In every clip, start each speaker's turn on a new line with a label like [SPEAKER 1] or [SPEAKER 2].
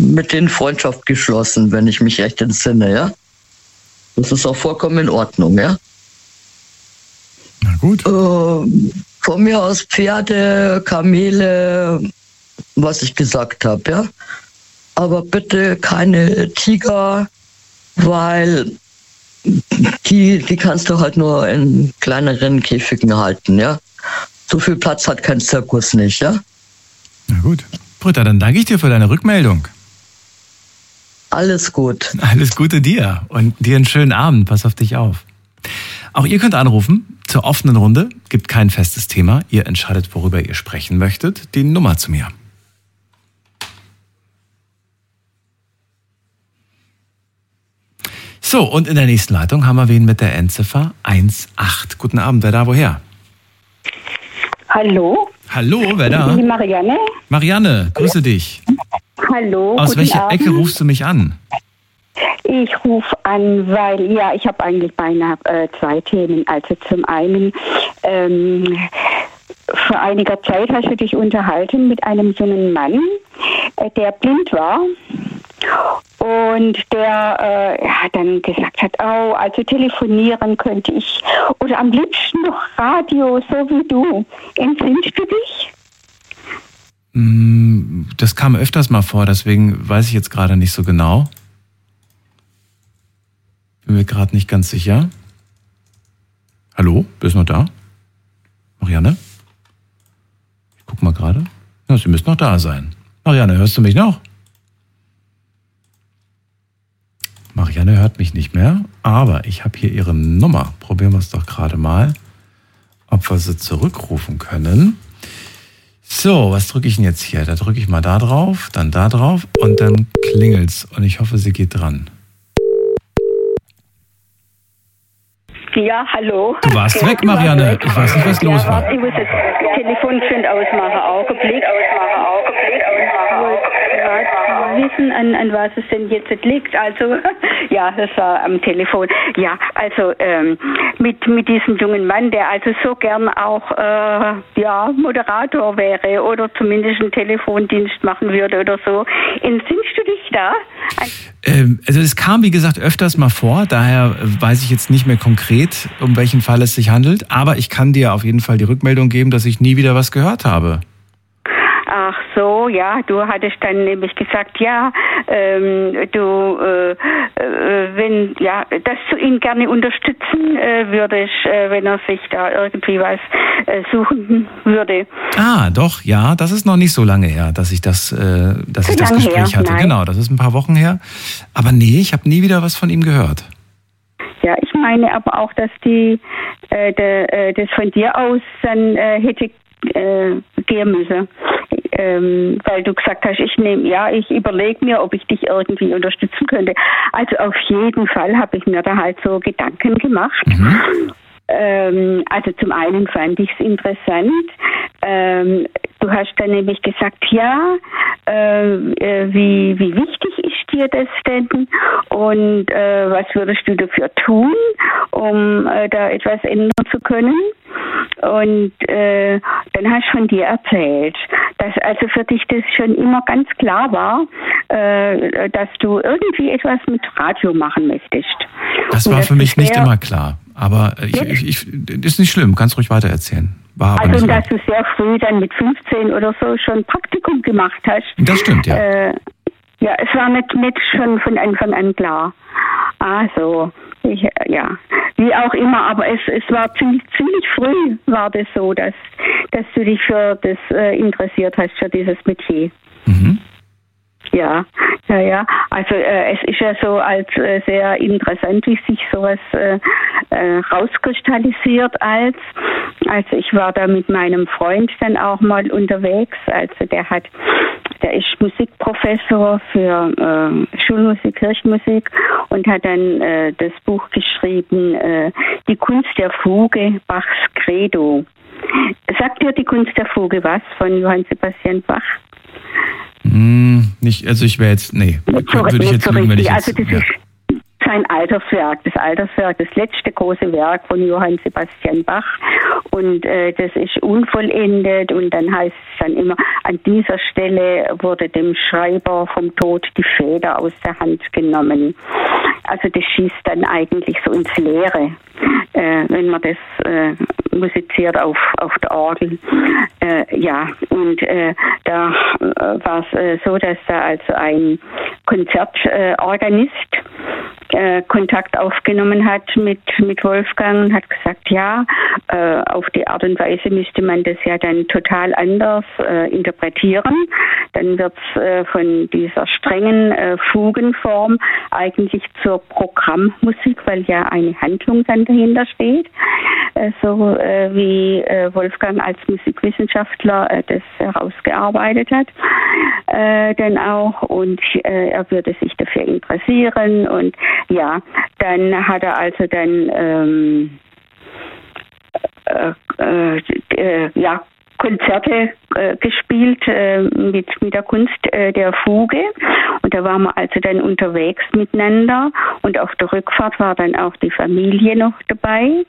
[SPEAKER 1] mit denen Freundschaft geschlossen, wenn ich mich recht entsinne, ja. Das ist auch vollkommen in Ordnung, ja.
[SPEAKER 2] Na gut.
[SPEAKER 1] Von mir aus Pferde, Kamele, was ich gesagt habe, ja. Aber bitte keine Tiger, weil die kannst du halt nur in kleineren Käfigen halten, ja. So viel Platz hat kein Zirkus nicht, ja.
[SPEAKER 2] Na gut. Britta, dann danke ich dir für deine Rückmeldung.
[SPEAKER 1] Alles gut.
[SPEAKER 2] Alles Gute dir und dir einen schönen Abend. Pass auf dich auf. Auch ihr könnt anrufen zur offenen Runde. Gibt kein festes Thema. Ihr entscheidet, worüber ihr sprechen möchtet. Die Nummer zu mir. So, und in der nächsten Leitung haben wir wen mit der Endziffer 18. Guten Abend, wer da, woher?
[SPEAKER 3] Hallo?
[SPEAKER 2] Hallo, wer da?
[SPEAKER 3] Die Marianne.
[SPEAKER 2] Marianne, grüße dich.
[SPEAKER 3] Hallo,
[SPEAKER 2] Aus welcher
[SPEAKER 3] Abend.
[SPEAKER 2] Ecke rufst du mich an?
[SPEAKER 3] Ich rufe an, weil, ja, ich habe eigentlich beinahe zwei Themen. Also zum einen, vor einiger Zeit hast du dich unterhalten mit einem so einen Mann, der blind war. Und der dann gesagt hat, oh, also telefonieren könnte ich oder am liebsten noch Radio, so wie du. Entsinnst du dich?
[SPEAKER 2] Das kam öfters mal vor, deswegen weiß ich jetzt gerade nicht so genau. Bin mir gerade nicht ganz sicher. Hallo, bist du noch da? Marianne? Ich guck mal gerade. Ja, sie müsste noch da sein. Marianne, hörst du mich noch? Marianne hört mich nicht mehr, aber ich habe hier ihre Nummer. Probieren wir es doch gerade mal, ob wir sie zurückrufen können. So, was drücke ich denn jetzt hier? Da drücke ich mal da drauf, dann da drauf und dann klingelt's. Und ich hoffe, sie geht dran.
[SPEAKER 3] Ja, hallo.
[SPEAKER 2] Du warst weg, Marianne. Ich weiß nicht, was los war.
[SPEAKER 3] Ich muss das Telefon schön ausmachen. Augenblick. Wissen, an was es denn jetzt liegt. Also, ja, das war am Telefon. Ja, also mit diesem jungen Mann, der also so gern auch Moderator wäre oder zumindest einen Telefondienst machen würde oder so. Entsinnst du dich da?
[SPEAKER 2] Also es kam, wie gesagt, öfters mal vor. Daher weiß ich jetzt nicht mehr konkret, um welchen Fall es sich handelt. Aber ich kann dir auf jeden Fall die Rückmeldung geben, dass ich nie wieder was gehört habe.
[SPEAKER 3] Ach so, ja, du hattest dann nämlich gesagt, ja, dass du ihn gerne unterstützen würdest, wenn er sich da irgendwie was suchen würde.
[SPEAKER 2] Ah, doch, ja, das ist noch nicht so lange her, dass ich das Gespräch hatte.
[SPEAKER 3] Nein.
[SPEAKER 2] Genau, das ist ein paar Wochen her. Aber nee, ich habe nie wieder was von ihm gehört.
[SPEAKER 3] Ja, ich meine aber auch, dass das von dir aus dann hätte gehen müssen. Weil du gesagt hast, ich überlege mir, ob ich dich irgendwie unterstützen könnte. Also auf jeden Fall habe ich mir da halt so Gedanken gemacht. Also zum einen fand ich es interessant. Du hast dann nämlich gesagt, wie wichtig ist dir das denn? Und was würdest du dafür tun, um da etwas ändern zu können? Und dann hast du von dir erzählt, dass also für dich das schon immer ganz klar war, dass du irgendwie etwas mit Radio machen möchtest.
[SPEAKER 2] Das war für mich nicht immer klar. Aber ist nicht schlimm, kannst ruhig weiter erzählen.
[SPEAKER 3] Also, dass du sehr früh dann mit 15 oder so schon Praktikum gemacht hast.
[SPEAKER 2] Das stimmt, ja.
[SPEAKER 3] Ja, es war nicht schon von Anfang an klar. Also, wie auch immer, aber es war ziemlich früh war das so, dass du dich für das interessiert hast, für dieses Metier.
[SPEAKER 2] Mhm.
[SPEAKER 3] Ja. Also es ist ja so als sehr interessant, wie sich sowas rauskristallisiert als. Also ich war da mit meinem Freund dann auch mal unterwegs. Also der ist Musikprofessor für Schulmusik, Kirchenmusik und hat dann das Buch geschrieben, Die Kunst der Fuge, Bachs Credo. Sagt dir die Kunst der Fuge was von Johann Sebastian Bach?
[SPEAKER 2] Nicht, also ich wäre jetzt, nee, würde ich jetzt lügen, wenn ich jetzt...
[SPEAKER 3] Also das ist sein Alterswerk, das letzte große Werk von Johann Sebastian Bach. Und das ist unvollendet und dann heißt es dann immer, an dieser Stelle wurde dem Schreiber vom Tod die Feder aus der Hand genommen. Also das schießt dann eigentlich so ins Leere, wenn man das musiziert auf der Orgel. Da war es so, dass da also ein Konzertorganist Kontakt aufgenommen hat mit Wolfgang und hat gesagt, ja, auf die Art und Weise müsste man das ja dann total anders interpretieren. Dann wird es von dieser strengen Fugenform eigentlich zur Programmmusik, weil ja eine Handlung dann dahinter steht, so wie Wolfgang als Musikwissenschaftler das herausgearbeitet hat, dann auch, und er würde sich dafür interessieren, und ja, dann hat er also dann Konzerte gespielt mit der Kunst der Fuge, und da waren wir also dann unterwegs miteinander, und auf der Rückfahrt war dann auch die Familie noch dabei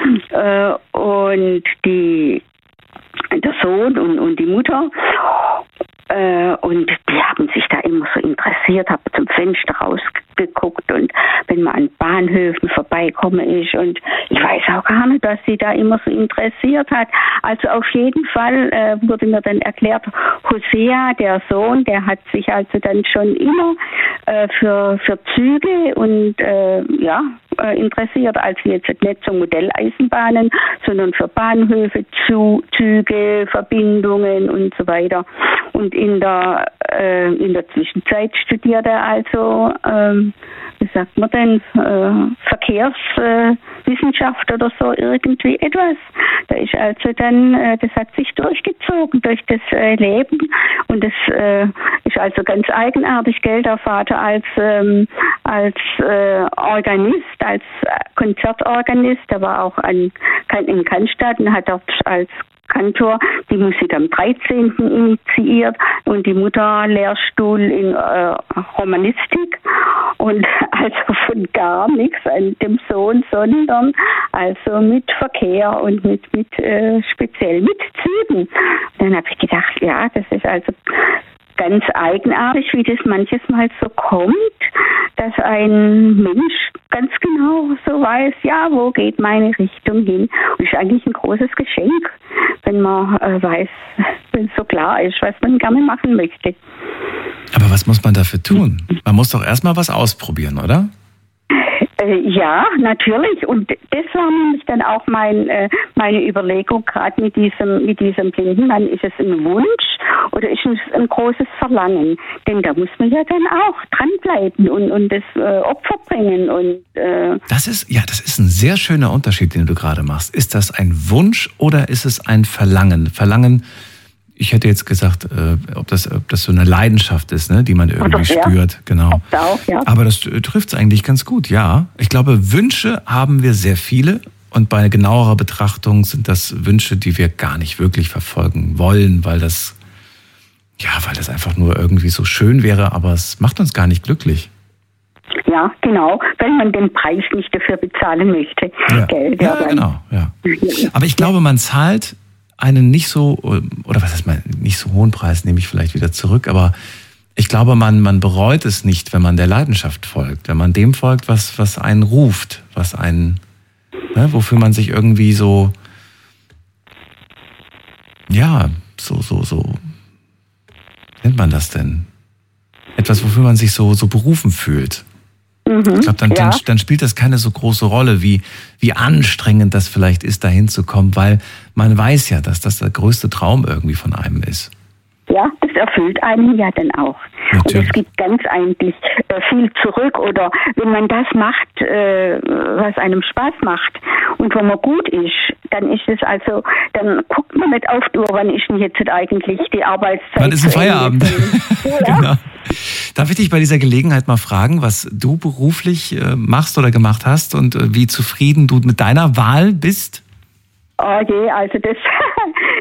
[SPEAKER 3] und der Sohn und die Mutter. Und die haben sich da immer so interessiert, habe zum Fenster rausgeguckt, und wenn man an Bahnhöfen vorbeikommen ist, und ich weiß auch gar nicht, dass sie da immer so interessiert hat. Also auf jeden Fall wurde mir dann erklärt, Hosea, der Sohn, der hat sich also dann schon immer für Züge und interessiert, also jetzt nicht so Modelleisenbahnen, sondern für Bahnhöfe, Züge, Verbindungen und so weiter. Und in der Zwischenzeit studiert er also, wie sagt man denn, Verkehrswissenschaft oder so, irgendwie etwas. Da ist also dann, das hat sich durchgezogen durch das Leben, und das ist also ganz eigenartig, gell, der Vater als Organist, als Konzertorganist, der war auch in Cannstatt und hat dort als Kantor die Musik am 13. initiiert und die Mutter Lehrstuhl in Romanistik, und also von gar nichts an dem Sohn, sondern also mit Verkehr und mit speziell mit Zügen. Dann habe ich gedacht, ja, das ist also ganz eigenartig, wie das manches Mal so kommt, dass ein Mensch ganz genau so weiß, ja, wo geht meine Richtung hin. Und ist eigentlich ein großes Geschenk, wenn man weiß, wenn es so klar ist, was man gerne machen möchte.
[SPEAKER 2] Aber was muss man dafür tun? Man muss doch erstmal was ausprobieren, oder?
[SPEAKER 3] Ja, natürlich. Und das war nämlich dann auch meine Überlegung, gerade mit diesem blinden Mann. Ist es ein Wunsch oder ist es ein großes Verlangen? Denn da muss man ja dann auch dranbleiben und das Opfer bringen. Und
[SPEAKER 2] das ist ein sehr schöner Unterschied, den du gerade machst. Ist das ein Wunsch oder ist es ein Verlangen? Verlangen, ich hätte jetzt gesagt, ob das so eine Leidenschaft ist, ne, die man irgendwie spürt. Genau.
[SPEAKER 3] Auch, ja.
[SPEAKER 2] Aber das trifft es eigentlich ganz gut, ja. Ich glaube, Wünsche haben wir sehr viele, und bei genauerer Betrachtung sind das Wünsche, die wir gar nicht wirklich verfolgen wollen, weil das einfach nur irgendwie so schön wäre, aber es macht uns gar nicht glücklich.
[SPEAKER 3] Ja, genau, weil man den Preis nicht dafür bezahlen möchte.
[SPEAKER 2] Ja, genau. Ja. Aber ich glaube, man zahlt einen nicht so, oder was heißt man, nicht so hohen Preis, nehme ich vielleicht wieder zurück, aber ich glaube, man bereut es nicht, wenn man der Leidenschaft folgt, wenn man dem folgt, was einen ruft, was einen, ne, wofür man sich irgendwie so nennt man das denn? Etwas, wofür man sich so berufen fühlt. Ich glaube, dann spielt das keine so große Rolle, wie anstrengend das vielleicht ist, dahin zu kommen, weil man weiß ja, dass das der größte Traum irgendwie von einem ist.
[SPEAKER 3] Ja, das erfüllt einen ja dann auch. Natürlich. Und es gibt ganz eigentlich viel zurück. Oder wenn man das macht, was einem Spaß macht und wo man gut ist, dann ist es also, dann guckt man nicht auf die Uhr, wann ist denn jetzt eigentlich die Arbeitszeit?
[SPEAKER 2] Wann ist ein Feierabend? Ja. Genau. Darf ich dich bei dieser Gelegenheit mal fragen, was du beruflich machst oder gemacht hast und wie zufrieden du mit deiner Wahl bist?
[SPEAKER 3] Oh je, also das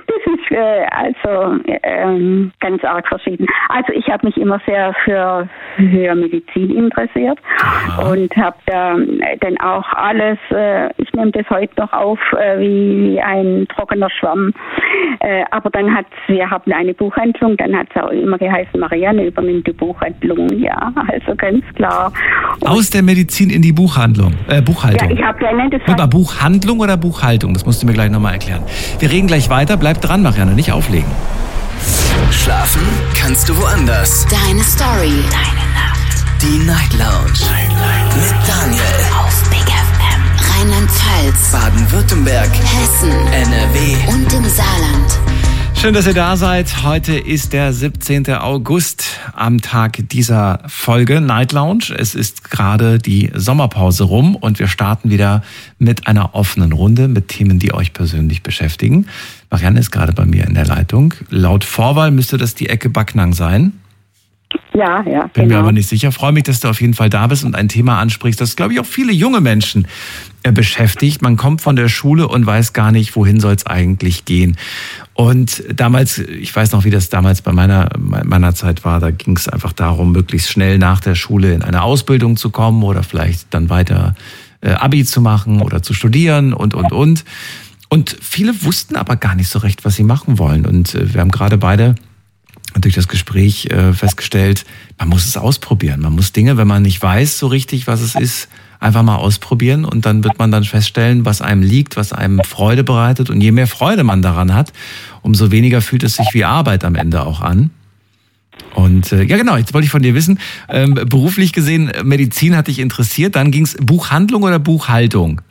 [SPEAKER 3] ist ganz arg verschieden. Also ich habe mich immer sehr für für Medizin interessiert.
[SPEAKER 2] Aha.
[SPEAKER 3] Und habe da dann auch alles, ich nehme das heute noch auf, wie ein trockener Schwamm. Aber dann wir haben eine Buchhandlung, dann hat es auch immer geheißen, Marianne übernimmt die Buchhandlung. Ja, also ganz klar.
[SPEAKER 2] Aus der Medizin in die Buchhandlung, Buchhaltung.
[SPEAKER 3] Ja, ich habe ja nicht
[SPEAKER 2] Über Buchhandlung oder Buchhaltung? Das musst du mir gleich nochmal erklären. Wir reden gleich weiter. Bleib dran, Marianne, nicht auflegen.
[SPEAKER 4] Schlafen kannst du woanders.
[SPEAKER 5] Deine Story. Deine Nacht.
[SPEAKER 4] Die Night Lounge. Mit Daniel.
[SPEAKER 5] Auf Big FM. Rheinland-Pfalz.
[SPEAKER 4] Baden-Württemberg.
[SPEAKER 5] Hessen.
[SPEAKER 4] NRW.
[SPEAKER 5] Und im Saarland.
[SPEAKER 2] Schön, dass ihr da seid. Heute ist der 17. August am Tag dieser Folge Night Lounge. Es ist gerade die Sommerpause rum und wir starten wieder mit einer offenen Runde mit Themen, die euch persönlich beschäftigen. Marianne ist gerade bei mir in der Leitung. Laut Vorwahl müsste das die Ecke Backnang sein.
[SPEAKER 3] Ja,
[SPEAKER 2] Bin mir aber nicht sicher. Freue mich, dass du auf jeden Fall da bist und ein Thema ansprichst, das, glaube ich, auch viele junge Menschen beschäftigt. Man kommt von der Schule und weiß gar nicht, wohin soll es eigentlich gehen. Und damals, ich weiß noch, wie das damals bei meiner Zeit war, da ging es einfach darum, möglichst schnell nach der Schule in eine Ausbildung zu kommen oder vielleicht dann weiter Abi zu machen oder zu studieren und. Und viele wussten aber gar nicht so recht, was sie machen wollen. Und wir haben gerade beide durch das Gespräch festgestellt, man muss es ausprobieren. Man muss Dinge, wenn man nicht weiß so richtig, was es ist, einfach mal ausprobieren und dann wird man dann feststellen, was einem liegt, was einem Freude bereitet. Und je mehr Freude man daran hat, umso weniger fühlt es sich wie Arbeit am Ende auch an. Und ja genau, jetzt wollte ich von dir wissen, beruflich gesehen, Medizin hat dich interessiert, dann ging es Buchhandlung oder Buchhaltung?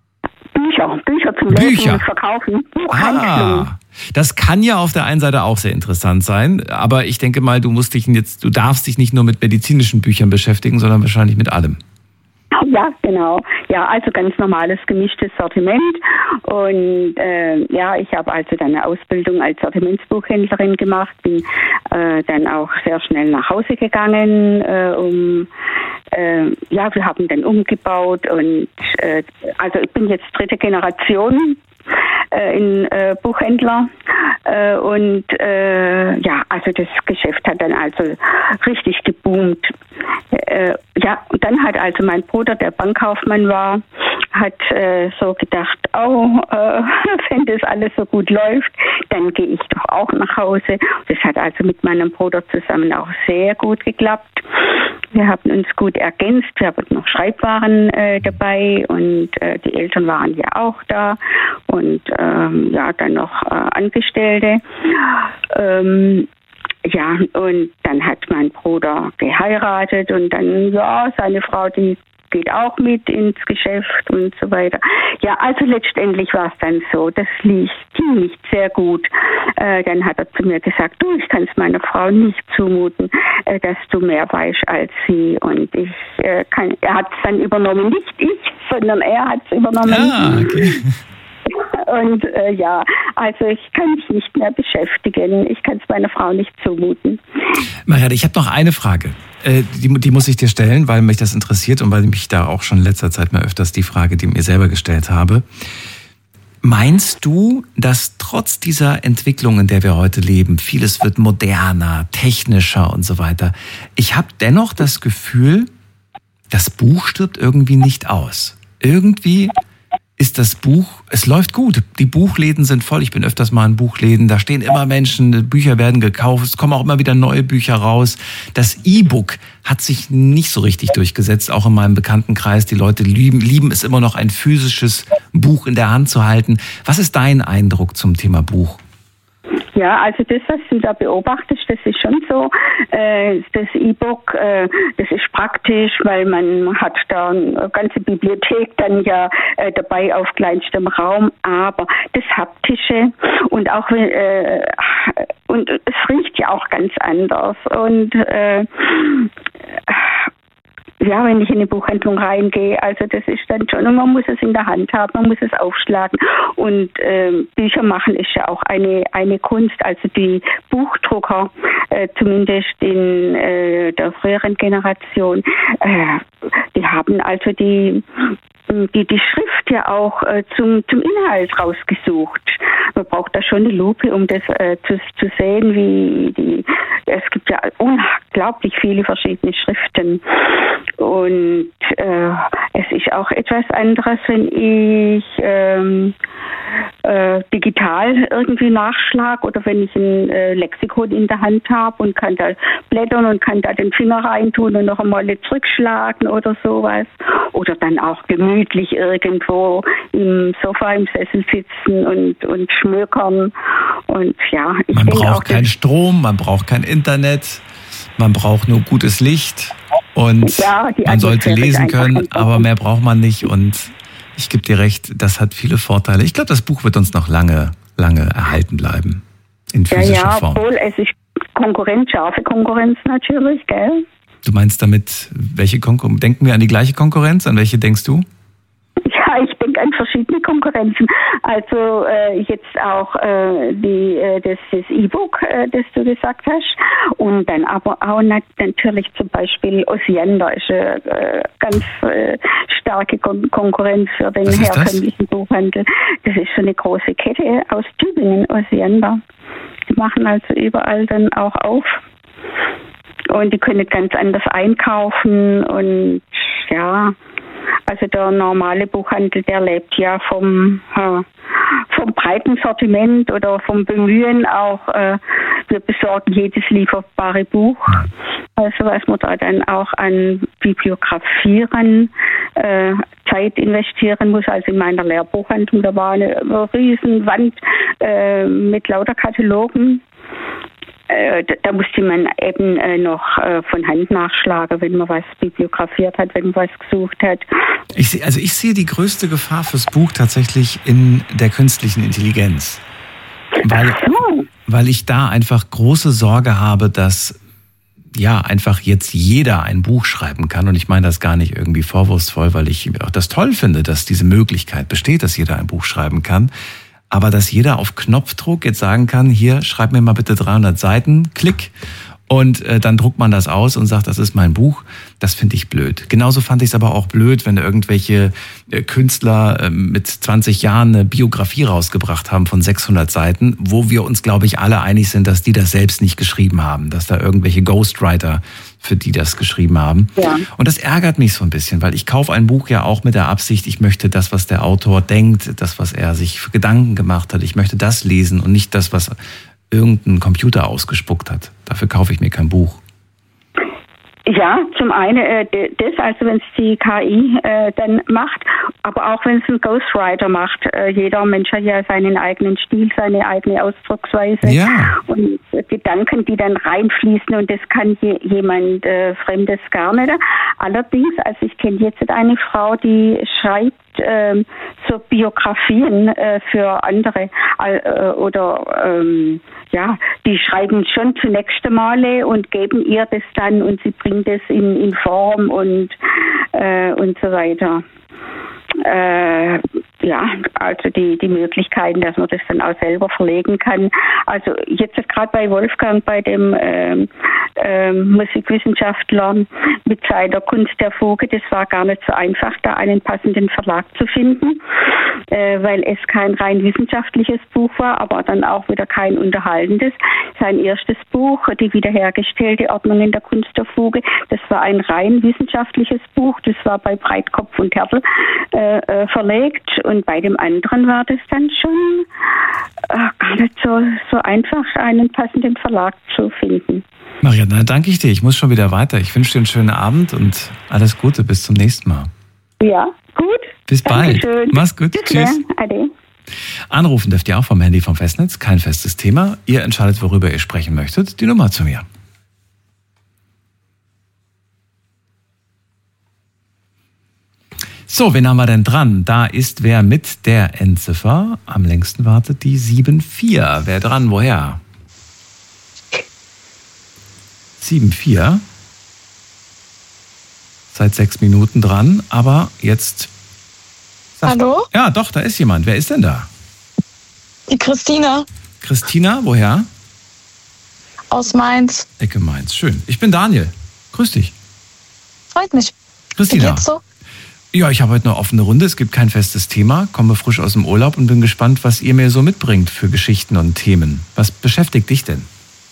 [SPEAKER 3] Bücher zum Lesen und Verkaufen. Buchhandlung.
[SPEAKER 2] Das kann ja auf der einen Seite auch sehr interessant sein, aber ich denke mal, du darfst dich nicht nur mit medizinischen Büchern beschäftigen, sondern wahrscheinlich mit allem.
[SPEAKER 3] Ja, genau. Ja, also ganz normales gemischtes Sortiment. Und ich habe also dann eine Ausbildung als Sortimentsbuchhändlerin gemacht, bin dann auch sehr schnell nach Hause gegangen, wir haben dann umgebaut und also ich bin jetzt 3. Generation in Buchhändler also das Geschäft hat dann also richtig geboomt. Und dann hat also mein Bruder, der Bankkaufmann war, hat so gedacht, wenn das alles so gut läuft, dann gehe ich doch auch nach Hause. Das hat also mit meinem Bruder zusammen auch sehr gut geklappt. Wir haben uns gut ergänzt, wir haben noch Schreibwaren dabei und die Eltern waren ja auch da und dann noch Angestellte. Und dann hat mein Bruder geheiratet und dann, seine Frau, die geht auch mit ins Geschäft und so weiter. Ja, also letztendlich war es dann so, das ging nicht sehr gut. Dann hat er zu mir gesagt, ich kann es meiner Frau nicht zumuten, dass du mehr weißt als sie. Und er hat es dann übernommen, nicht ich, sondern er hat es übernommen.
[SPEAKER 2] Ah, okay.
[SPEAKER 3] Und also ich kann mich nicht mehr beschäftigen. Ich kann es meiner Frau nicht zumuten.
[SPEAKER 2] Marianne, ich habe noch eine Frage. Die muss ich dir stellen, weil mich das interessiert und weil mich da auch schon in letzter Zeit mal öfters die Frage, die mir selber gestellt habe. Meinst du, dass trotz dieser Entwicklung, in der wir heute leben, vieles wird moderner, technischer und so weiter, ich habe dennoch das Gefühl, das Buch stirbt irgendwie nicht aus. Irgendwie ist das Buch, es läuft gut. Die Buchläden sind voll. Ich bin öfters mal in Buchläden. Da stehen immer Menschen, Bücher werden gekauft. Es kommen auch immer wieder neue Bücher raus. Das E-Book hat sich nicht so richtig durchgesetzt, auch in meinem Bekanntenkreis. Die Leute lieben es immer noch, ein physisches Buch in der Hand zu halten. Was ist dein Eindruck zum Thema Buch?
[SPEAKER 3] Ja, also das, was du da beobachtest, das ist schon so. Das E-Book, das ist praktisch, weil man hat da eine ganze Bibliothek dann ja dabei auf kleinstem Raum. Aber das Haptische und auch und es riecht ja auch ganz anders. Und wenn ich in eine Buchhandlung reingehe, also das ist dann schon, und man muss es in der Hand haben, man muss es aufschlagen. Und Bücher machen ist ja auch eine Kunst, also die Buchdrucker, zumindest in der früheren Generation, die haben also die Schrift ja auch zum Inhalt rausgesucht. Man braucht da schon eine Lupe, um das zu sehen, es gibt ja unglaublich viele verschiedene Schriften. Und es ist auch etwas anderes, wenn ich digital irgendwie nachschlage oder wenn ich ein Lexikon in der Hand habe und kann da blättern und kann da den Finger reintun und noch einmal zurückschlagen oder sowas. Oder dann auch gemütlich irgendwo im Sofa, im Sessel sitzen und schmökern. Und ja,
[SPEAKER 2] man braucht keinen Strom, man braucht kein Internet, man braucht nur gutes Licht und man sollte lesen können, aber mehr braucht man nicht. Und ich gebe dir recht, das hat viele Vorteile. Ich glaube, das Buch wird uns noch lange, lange erhalten bleiben. In physischer Form.
[SPEAKER 3] Obwohl es ist scharfe Konkurrenz natürlich, gell?
[SPEAKER 2] Du meinst damit, welche Konkurrenz? Denken wir an die gleiche Konkurrenz? An welche denkst du?
[SPEAKER 3] Ja, ich denke an verschiedene Konkurrenzen. Also jetzt auch das E-Book, das du gesagt hast. Und dann aber auch natürlich zum Beispiel Osiander ist eine ganz starke Konkurrenz für den herkömmlichen Buchhandel. Das ist so eine große Kette aus Tübingen, Osiander. Die machen also überall dann auch auf. Und die können ganz anders einkaufen und ja, also der normale Buchhandel, der lebt ja vom breiten Sortiment oder vom Bemühen auch, wir besorgen jedes lieferbare Buch. Also was man da dann auch an Bibliografieren Zeit investieren muss. Also in meiner Lehrbuchhandlung, da war eine riesen Wand mit lauter Katalogen. Da musste man eben noch von Hand nachschlagen, wenn man was bibliografiert hat, wenn man was gesucht hat.
[SPEAKER 2] Ich sehe die größte Gefahr fürs Buch tatsächlich in der künstlichen Intelligenz. Weil ich da einfach große Sorge habe, dass einfach jetzt jeder ein Buch schreiben kann. Und ich meine das gar nicht irgendwie vorwurfsvoll, weil ich auch das toll finde, dass diese Möglichkeit besteht, dass jeder ein Buch schreiben kann. Aber dass jeder auf Knopfdruck jetzt sagen kann, hier, schreib mir mal bitte 300 Seiten, klick, und dann druckt man das aus und sagt, das ist mein Buch, das finde ich blöd. Genauso fand ich es aber auch blöd, wenn irgendwelche Künstler mit 20 Jahren eine Biografie rausgebracht haben von 600 Seiten, wo wir uns, glaube ich, alle einig sind, dass die das selbst nicht geschrieben haben, dass da irgendwelche Ghostwriter für die das geschrieben haben. Ja. Und das ärgert mich so ein bisschen, weil ich kaufe ein Buch ja auch mit der Absicht, ich möchte das, was der Autor denkt, das, was er sich für Gedanken gemacht hat, ich möchte das lesen und nicht das, was irgendein Computer ausgespuckt hat. Dafür kaufe ich mir kein Buch.
[SPEAKER 3] Ja, zum einen das, also wenn es die KI dann macht, aber auch wenn es ein Ghostwriter macht. Jeder Mensch hat ja seinen eigenen Stil, seine eigene Ausdrucksweise und Gedanken, die dann reinfließen, und das kann jemand Fremdes gar nicht. Allerdings, also ich kenne jetzt eine Frau, die schreibt so Biografien für andere die schreiben schon zunächst einmal und geben ihr das dann und sie bringt es in Form und so weiter. Also die Möglichkeiten, dass man das dann auch selber verlegen kann. Also jetzt gerade bei Wolfgang, bei dem Musikwissenschaftler mit seiner Kunst der Fuge, das war gar nicht so einfach, da einen passenden Verlag zu finden, weil es kein rein wissenschaftliches Buch war, aber dann auch wieder kein unterhaltendes. Sein erstes Buch, Die wiederhergestellte Ordnung in der Kunst der Fuge, das war ein rein wissenschaftliches Buch, das war bei Breitkopf und Härtel verlegt, und bei dem anderen war das dann schon gar nicht so einfach, einen passenden Verlag zu finden.
[SPEAKER 2] Marianne, danke ich dir. Ich muss schon wieder weiter. Ich wünsche dir einen schönen Abend und alles Gute. Bis zum nächsten Mal.
[SPEAKER 3] Ja, gut.
[SPEAKER 2] Bis bald.
[SPEAKER 3] Dankeschön.
[SPEAKER 2] Mach's gut. Tschüss.
[SPEAKER 3] Ade.
[SPEAKER 2] Anrufen dürft ihr auch vom Handy vom Festnetz. Kein festes Thema. Ihr entscheidet, worüber ihr sprechen möchtet. Die Nummer zu mir. So, wen haben wir denn dran? Da ist wer mit der Endziffer am längsten wartet, die 74. Wer dran? Woher? 74. Seit 6 Minuten dran, aber jetzt...
[SPEAKER 6] Hallo?
[SPEAKER 2] Ja, doch, da ist jemand. Wer ist denn da?
[SPEAKER 6] Die Christina.
[SPEAKER 2] Christina, woher?
[SPEAKER 6] Aus Mainz.
[SPEAKER 2] Ecke Mainz, schön. Ich bin Daniel. Grüß dich.
[SPEAKER 6] Freut mich.
[SPEAKER 2] Christina.
[SPEAKER 6] Wie geht's so?
[SPEAKER 2] Ja, ich habe heute eine offene Runde. Es gibt kein festes Thema. Komme frisch aus dem Urlaub und bin gespannt, was ihr mir so mitbringt für Geschichten und Themen. Was beschäftigt dich denn?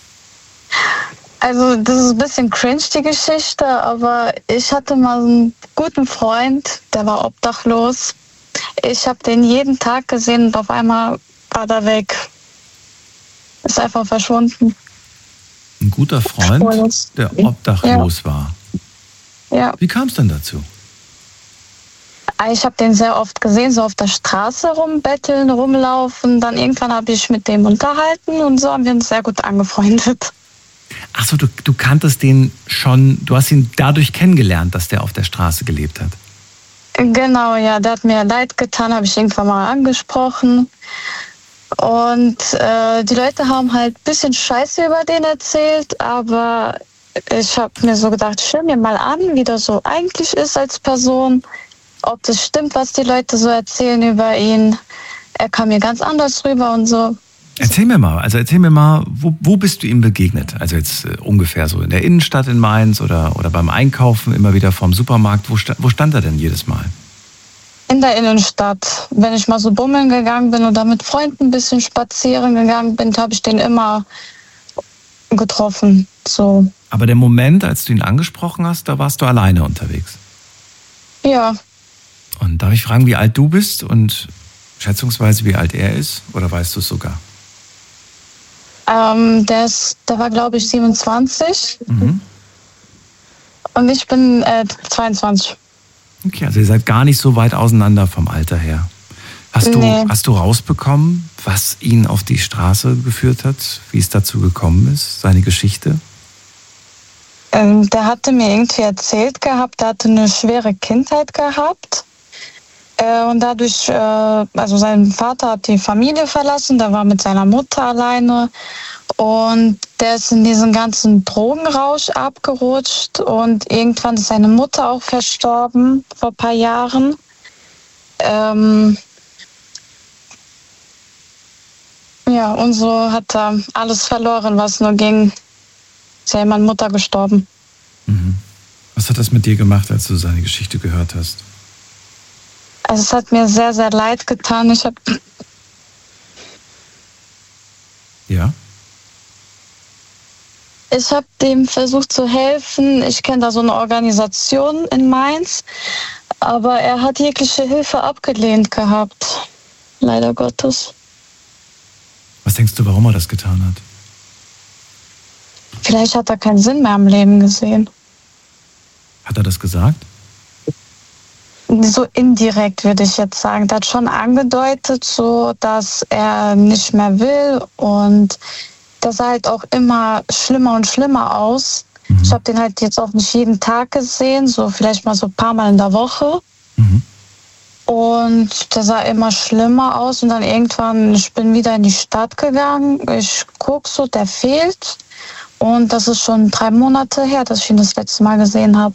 [SPEAKER 6] Also das ist ein bisschen cringe, die Geschichte, aber ich hatte mal einen guten Freund, der war obdachlos. Ich habe den jeden Tag gesehen und auf einmal war er weg. Ist einfach verschwunden.
[SPEAKER 2] Ein guter Freund, der obdachlos war.
[SPEAKER 6] Ja.
[SPEAKER 2] Wie kam es denn dazu?
[SPEAKER 6] Ich habe den sehr oft gesehen, so auf der Straße rumbetteln, rumlaufen. Dann irgendwann habe ich mit dem unterhalten und so haben wir uns sehr gut angefreundet.
[SPEAKER 2] Achso, du kanntest den schon, du hast ihn dadurch kennengelernt, dass der auf der Straße gelebt hat.
[SPEAKER 6] Genau, ja, der hat mir leid getan, habe ich irgendwann mal angesprochen. Und die Leute haben halt ein bisschen Scheiße über den erzählt, aber ich habe mir so gedacht, ich schau mir mal an, wie der so eigentlich ist als Person, ob das stimmt, was die Leute so erzählen über ihn. Er kam mir ganz anders rüber und so.
[SPEAKER 2] Erzähl mir mal, wo bist du ihm begegnet? Also jetzt ungefähr so in der Innenstadt in Mainz oder beim Einkaufen immer wieder vorm Supermarkt. Wo stand er denn jedes Mal?
[SPEAKER 6] In der Innenstadt. Wenn ich mal so bummeln gegangen bin oder mit Freunden ein bisschen spazieren gegangen bin, habe ich den immer getroffen. So.
[SPEAKER 2] Aber der Moment, als du ihn angesprochen hast, da warst du alleine unterwegs.
[SPEAKER 6] Ja.
[SPEAKER 2] Und darf ich fragen, wie alt du bist und schätzungsweise wie alt er ist? Oder weißt du es sogar?
[SPEAKER 6] Der war, glaube ich, 27.
[SPEAKER 2] Mhm.
[SPEAKER 6] Und ich bin 22.
[SPEAKER 2] Okay, also ihr seid gar nicht so weit auseinander vom Alter her. Hast du rausbekommen, was ihn auf die Straße geführt hat? Wie es dazu gekommen ist? Seine Geschichte?
[SPEAKER 6] Der hatte mir irgendwie erzählt gehabt, der hatte eine schwere Kindheit gehabt. Und dadurch, also sein Vater hat die Familie verlassen, der war mit seiner Mutter alleine. Und der ist in diesen ganzen Drogenrausch abgerutscht. Und irgendwann ist seine Mutter auch verstorben, vor ein paar Jahren. Ja, und so hat er alles verloren, was nur ging. Ist ja meine Mutter gestorben.
[SPEAKER 2] Mhm. Was hat das mit dir gemacht, als du seine Geschichte gehört hast?
[SPEAKER 6] Also es hat mir sehr, sehr leid getan. Ich habe dem versucht zu helfen. Ich kenne da so eine Organisation in Mainz, aber er hat jegliche Hilfe abgelehnt gehabt. Leider Gottes.
[SPEAKER 2] Was denkst du, warum er das getan hat?
[SPEAKER 6] Vielleicht hat er keinen Sinn mehr am Leben gesehen.
[SPEAKER 2] Hat er das gesagt?
[SPEAKER 6] So indirekt würde ich jetzt sagen. Der hat schon angedeutet, so, dass er nicht mehr will und das sah halt auch immer schlimmer und schlimmer aus. Mhm. Ich habe den halt jetzt auch nicht jeden Tag gesehen, so vielleicht mal so ein paar Mal in der Woche.
[SPEAKER 2] Mhm.
[SPEAKER 6] Und der sah immer schlimmer aus und dann irgendwann, ich bin wieder in die Stadt gegangen. Ich gucke so, der fehlt. Und das ist schon 3 Monate her, dass ich ihn das letzte Mal gesehen habe.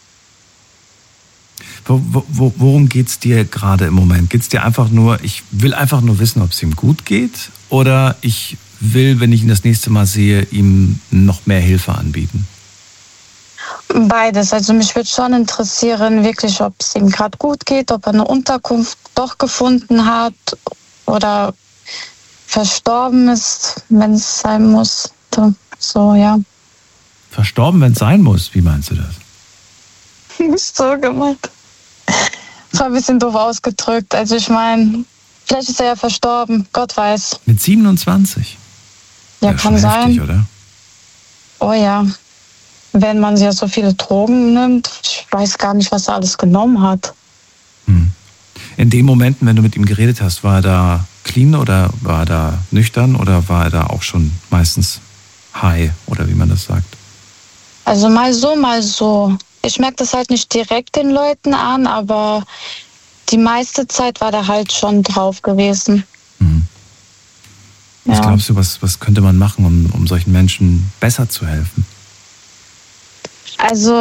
[SPEAKER 2] Worum geht's dir gerade im Moment? Geht's dir einfach nur, ich will einfach nur wissen, ob es ihm gut geht? Oder ich will, wenn ich ihn das nächste Mal sehe, ihm noch mehr Hilfe anbieten?
[SPEAKER 6] Beides. Also mich würde schon interessieren, wirklich, ob es ihm gerade gut geht, ob er eine Unterkunft doch gefunden hat oder verstorben ist, wenn es sein muss. So, ja.
[SPEAKER 2] Verstorben, wenn es sein muss? Wie meinst du das?
[SPEAKER 6] Nicht so gemeint. Das war ein bisschen doof ausgedrückt. Also ich meine, vielleicht ist er ja verstorben, Gott weiß.
[SPEAKER 2] Mit 27?
[SPEAKER 6] Ja, kann sein.
[SPEAKER 2] Heftig, oder?
[SPEAKER 6] Oh ja. Wenn man ja so viele Drogen nimmt, ich weiß gar nicht, was er alles genommen hat.
[SPEAKER 2] In den Momenten, wenn du mit ihm geredet hast, war er da clean oder war er da nüchtern oder war er da auch schon meistens high oder wie man das sagt?
[SPEAKER 6] Also mal so, mal so. Ich merke das halt nicht direkt den Leuten an, aber die meiste Zeit war der halt schon drauf gewesen.
[SPEAKER 2] Was glaubst du, was könnte man machen, um solchen Menschen besser zu helfen?
[SPEAKER 6] Also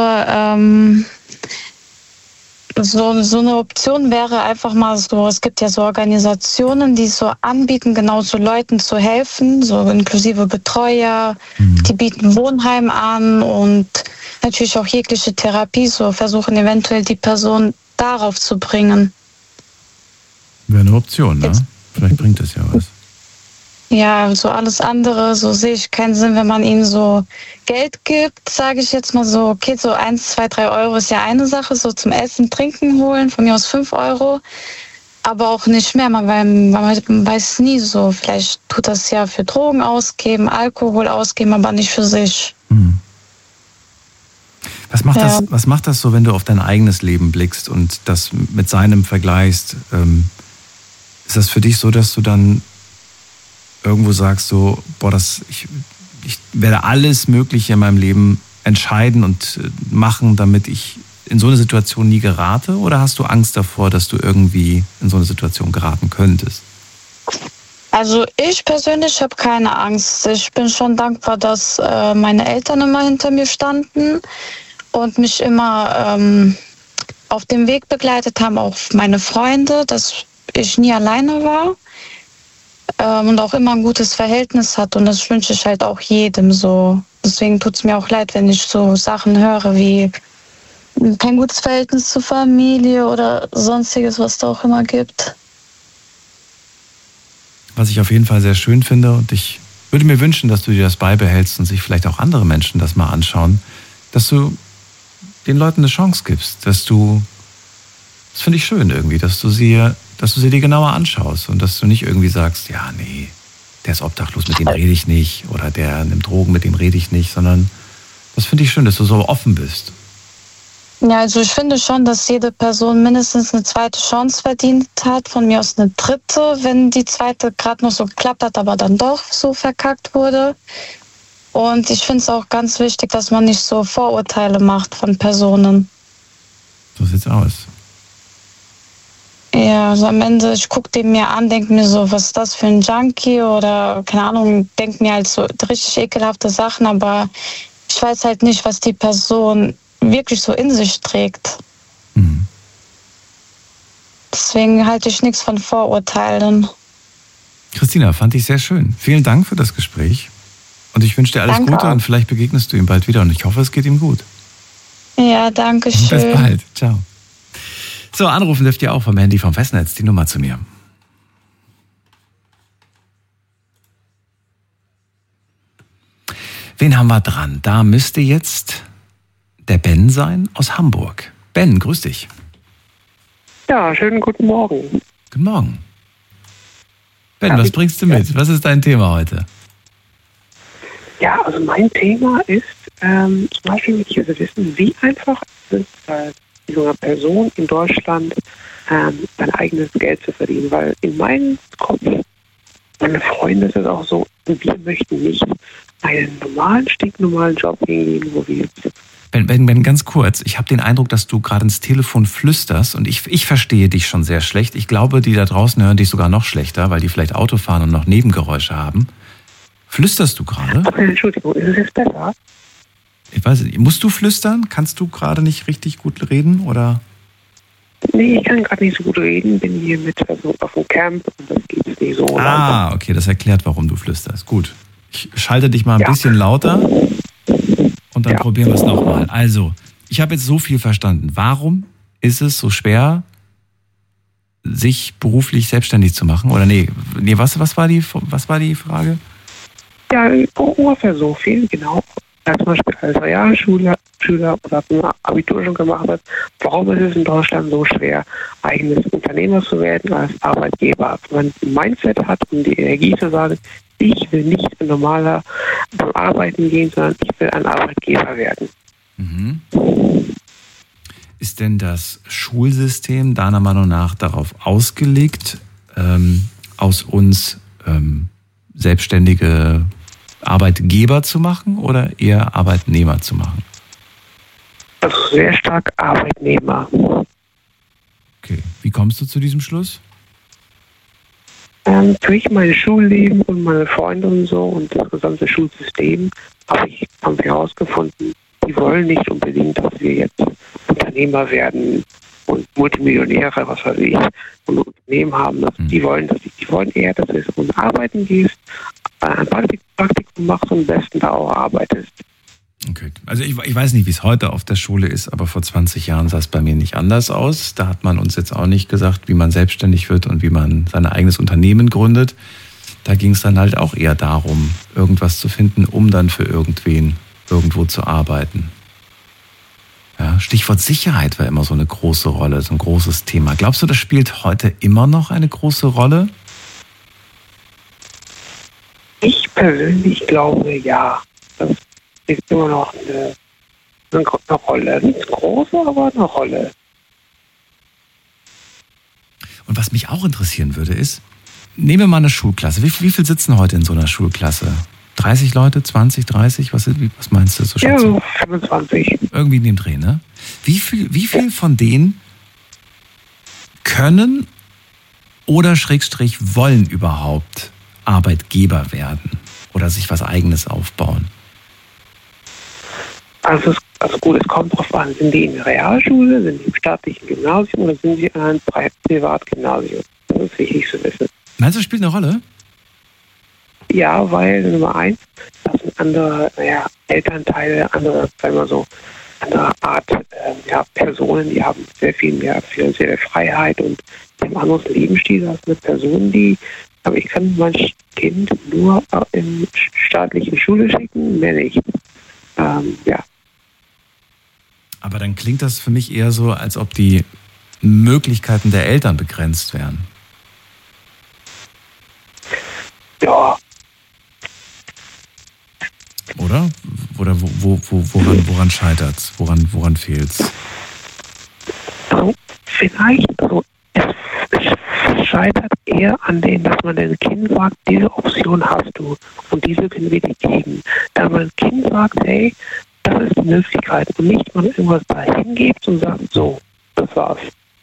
[SPEAKER 6] so eine Option wäre einfach mal so, es gibt ja so Organisationen, die so anbieten, genau so Leuten zu helfen, so inklusive Betreuer, die bieten Wohnheim an und natürlich auch jegliche Therapie, so versuchen eventuell die Person darauf zu bringen.
[SPEAKER 2] Wäre eine Option, ne? Vielleicht bringt das ja was.
[SPEAKER 6] Ja, so alles andere, so sehe ich keinen Sinn, wenn man ihnen so Geld gibt, sage ich jetzt mal so, okay, so 1, 2, 3 Euro ist ja eine Sache, so zum Essen, Trinken holen, von mir aus 5 Euro, aber auch nicht mehr, man weiß nie so, vielleicht tut das ja für Drogen ausgeben, Alkohol ausgeben, aber nicht für sich.
[SPEAKER 2] Was macht das so, wenn du auf dein eigenes Leben blickst und das mit seinem vergleichst? Ist das für dich so, dass du dann irgendwo sagst so, boah, ich werde alles Mögliche in meinem Leben entscheiden und machen, damit ich in so eine Situation nie gerate? Oder hast du Angst davor, dass du irgendwie in so eine Situation geraten könntest?
[SPEAKER 6] Also ich persönlich habe keine Angst. Ich bin schon dankbar, dass meine Eltern immer hinter mir standen und mich immer auf dem Weg begleitet haben, auch meine Freunde, dass ich nie alleine war. Und auch immer ein gutes Verhältnis hat. Und das wünsche ich halt auch jedem so. Deswegen tut es mir auch leid, wenn ich so Sachen höre wie kein gutes Verhältnis zur Familie oder sonstiges, was da auch immer gibt.
[SPEAKER 2] Was ich auf jeden Fall sehr schön finde, und ich würde mir wünschen, dass du dir das beibehältst und sich vielleicht auch andere Menschen das mal anschauen, dass du den Leuten eine Chance gibst, das finde ich schön irgendwie, dass du sie dir genauer anschaust und dass du nicht irgendwie sagst, ja, nee, der ist obdachlos, mit dem rede ich nicht, oder der nimmt Drogen, mit dem rede ich nicht, sondern das finde ich schön, dass du so offen bist.
[SPEAKER 6] Ja, also ich finde schon, dass jede Person mindestens eine zweite Chance verdient hat, von mir aus eine dritte, wenn die zweite gerade noch so geklappt hat, aber dann doch so verkackt wurde. Und ich finde es auch ganz wichtig, dass man nicht so Vorurteile macht von Personen.
[SPEAKER 2] So sieht's aus.
[SPEAKER 6] Ja, also am Ende, ich gucke den mir an, denke mir so, was ist das für ein Junkie oder keine Ahnung, denke mir halt so richtig ekelhafte Sachen, aber ich weiß halt nicht, was die Person wirklich so in sich trägt. Deswegen halte ich nichts von Vorurteilen.
[SPEAKER 2] Christina, fand ich sehr schön. Vielen Dank für das Gespräch und ich wünsche dir alles
[SPEAKER 6] Danke
[SPEAKER 2] Gute
[SPEAKER 6] auch.
[SPEAKER 2] Und vielleicht begegnest du ihm bald wieder und ich hoffe, es geht ihm gut.
[SPEAKER 6] Ja, danke schön.
[SPEAKER 2] Bis bald. Ciao. So, anrufen dürft ihr auch vom Handy vom Festnetz. Die Nummer zu mir. Wen haben wir dran? Da müsste jetzt der Ben sein aus Hamburg. Ben, grüß dich.
[SPEAKER 7] Ja, schönen guten Morgen.
[SPEAKER 2] Guten Morgen. Ben, was bringst du mit? Was ist dein Thema heute?
[SPEAKER 7] Ja, also mein Thema ist, zum Beispiel möchte ich also wissen, wie einfach es ist, als junger Person in Deutschland sein eigenes Geld zu verdienen. Weil in meinem Kopf, meine Freunde, ist es auch so, wir möchten nicht einen stinknormalen Job hingehen, wo wir jetzt...
[SPEAKER 2] Ben, ganz kurz. Ich habe den Eindruck, dass du gerade ins Telefon flüsterst und ich verstehe dich schon sehr schlecht. Ich glaube, die da draußen hören dich sogar noch schlechter, weil die vielleicht Auto fahren und noch Nebengeräusche haben. Flüsterst du gerade?
[SPEAKER 7] Okay, Entschuldigung, ist es jetzt besser?
[SPEAKER 2] Ich weiß nicht, musst du flüstern? Kannst du gerade nicht richtig gut reden, oder?
[SPEAKER 7] Nee, ich kann gerade nicht so gut reden, bin hier auf dem Camp und das geht nicht so.
[SPEAKER 2] Ah, okay, das erklärt, warum du flüsterst. Gut. Ich schalte dich mal ein bisschen lauter und dann probieren wir es nochmal. Also, ich habe jetzt so viel verstanden. Warum ist es so schwer, sich beruflich selbstständig zu machen? Oder nee, was war die Frage?
[SPEAKER 7] Ja, ungefähr so viel, genau. Zum Beispiel als Realschüler oder ein Abitur schon gemacht hat, warum ist es in Deutschland so schwer, eigenes Unternehmer zu werden als Arbeitgeber? Wenn man ein Mindset hat und die Energie zu sagen, ich will nicht ein normaler beim Arbeiten gehen, sondern ich will ein Arbeitgeber werden.
[SPEAKER 2] Mhm. Ist denn das Schulsystem deiner Meinung nach darauf ausgelegt, aus uns selbstständige Arbeitgeber zu machen oder eher Arbeitnehmer zu machen?
[SPEAKER 7] Also sehr stark Arbeitnehmer.
[SPEAKER 2] Okay, wie kommst du zu diesem Schluss?
[SPEAKER 7] Durch mein Schulleben und meine Freunde und so und das gesamte Schulsystem haben wir herausgefunden, die wollen nicht unbedingt, dass wir jetzt Unternehmer werden und Multimillionäre, was weiß ich, und Unternehmen haben. Die wollen eher, dass du jetzt arbeiten gehst, ein Praktikum machst und am besten da auch arbeitest.
[SPEAKER 2] Okay. Also ich weiß nicht, wie es heute auf der Schule ist, aber vor 20 Jahren sah es bei mir nicht anders aus. Da hat man uns jetzt auch nicht gesagt, wie man selbstständig wird und wie man sein eigenes Unternehmen gründet. Da ging es dann halt auch eher darum, irgendwas zu finden, um dann für irgendwen irgendwo zu arbeiten. Ja, Stichwort Sicherheit war immer so eine große Rolle, so ein großes Thema. Glaubst du, das spielt heute immer noch eine große Rolle?
[SPEAKER 7] Ich persönlich glaube, ja. Das ist immer noch eine Rolle. Nicht große, aber eine Rolle.
[SPEAKER 2] Und was mich auch interessieren würde, ist, nehmen wir mal eine Schulklasse. Wie viel sitzen heute in so einer Schulklasse? 30 Leute, 20, 30? Was meinst du? So
[SPEAKER 7] ja, so 25.
[SPEAKER 2] Irgendwie in dem Dreh, ne? Wie viel von denen können oder / wollen überhaupt Arbeitgeber werden oder sich was Eigenes aufbauen?
[SPEAKER 7] Also gut, es kommt drauf an, sind die in der Realschule, sind die im staatlichen Gymnasium oder sind sie in einem Privatgymnasium? Das ist wichtig zu wissen.
[SPEAKER 2] Meinst du, das spielt eine Rolle?
[SPEAKER 7] Ja, weil Nummer 1, das sind andere Elternteile, andere, sagen wir so, andere Art Personen, die haben sehr viel mehr finanzielle Freiheit und ein anderes Lebensstil als eine Person, aber ich kann mein Kind nur in staatliche Schule schicken, mehr nicht.
[SPEAKER 2] Aber dann klingt das für mich eher so, als ob die Möglichkeiten der Eltern begrenzt wären.
[SPEAKER 7] Ja.
[SPEAKER 2] Oder? Oder woran scheitert's? Woran fehlt's?
[SPEAKER 7] Also vielleicht, es scheitert eher an dem, dass man dem Kind sagt, diese Option hast du und diese können wir dir geben. Da man dem Kind sagt, hey, das ist die Möglichkeit und nicht man irgendwas dahin gibt und sagt, so, das war's.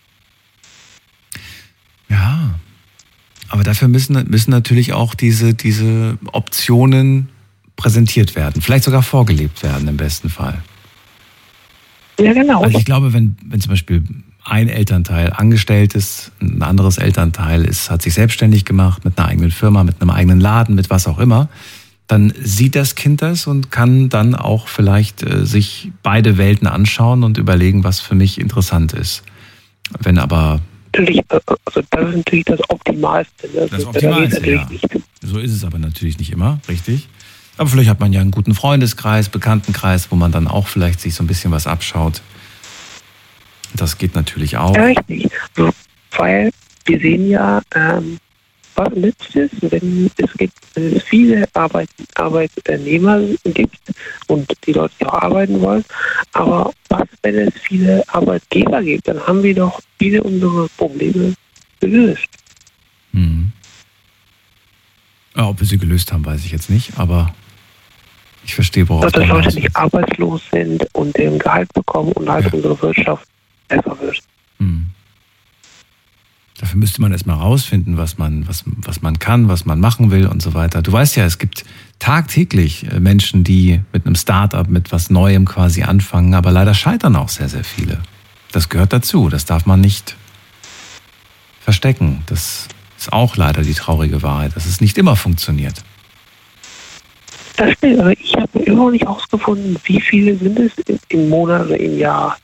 [SPEAKER 2] Ja, aber dafür müssen natürlich auch diese Optionen präsentiert werden, vielleicht sogar vorgelebt werden im besten Fall.
[SPEAKER 7] Ja, genau.
[SPEAKER 2] Also ich glaube, wenn zum Beispiel ein Elternteil angestellt ist, ein anderes Elternteil hat sich selbstständig gemacht mit einer eigenen Firma, mit einem eigenen Laden, mit was auch immer, dann sieht das Kind das und kann dann auch vielleicht sich beide Welten anschauen und überlegen, was für mich interessant ist. Wenn aber...
[SPEAKER 7] Natürlich, also das ist natürlich das Optimalste.
[SPEAKER 2] Das Optimalste, ja. So ist es aber natürlich nicht immer, richtig? Aber vielleicht hat man ja einen guten Freundeskreis, Bekanntenkreis, wo man dann auch vielleicht sich so ein bisschen was abschaut. Das geht natürlich auch.
[SPEAKER 7] Ja, richtig. Weil wir sehen ja, was nützt es, wenn es viele Arbeitnehmer gibt und die Leute, die auch arbeiten wollen. Aber was, wenn es viele Arbeitgeber gibt? Dann haben wir doch viele unserer Probleme gelöst.
[SPEAKER 2] Mhm. Ja, ob wir sie gelöst haben, weiß ich jetzt nicht, aber ich verstehe, worauf
[SPEAKER 7] dass Leute nicht arbeitslos sind und den Gehalt bekommen und halt unsere Wirtschaft besser wird.
[SPEAKER 2] Mhm. Dafür müsste man erstmal rausfinden, was man kann, was man machen will und so weiter. Du weißt ja, es gibt tagtäglich Menschen, die mit einem Start-up, mit was Neuem quasi anfangen, aber leider scheitern auch sehr, sehr viele. Das gehört dazu, das darf man nicht verstecken. Das ist auch leider die traurige Wahrheit, dass es nicht immer funktioniert.
[SPEAKER 7] Das stimmt, aber ich habe immer noch nicht herausgefunden, wie viele sind es im Monat oder im Jahr.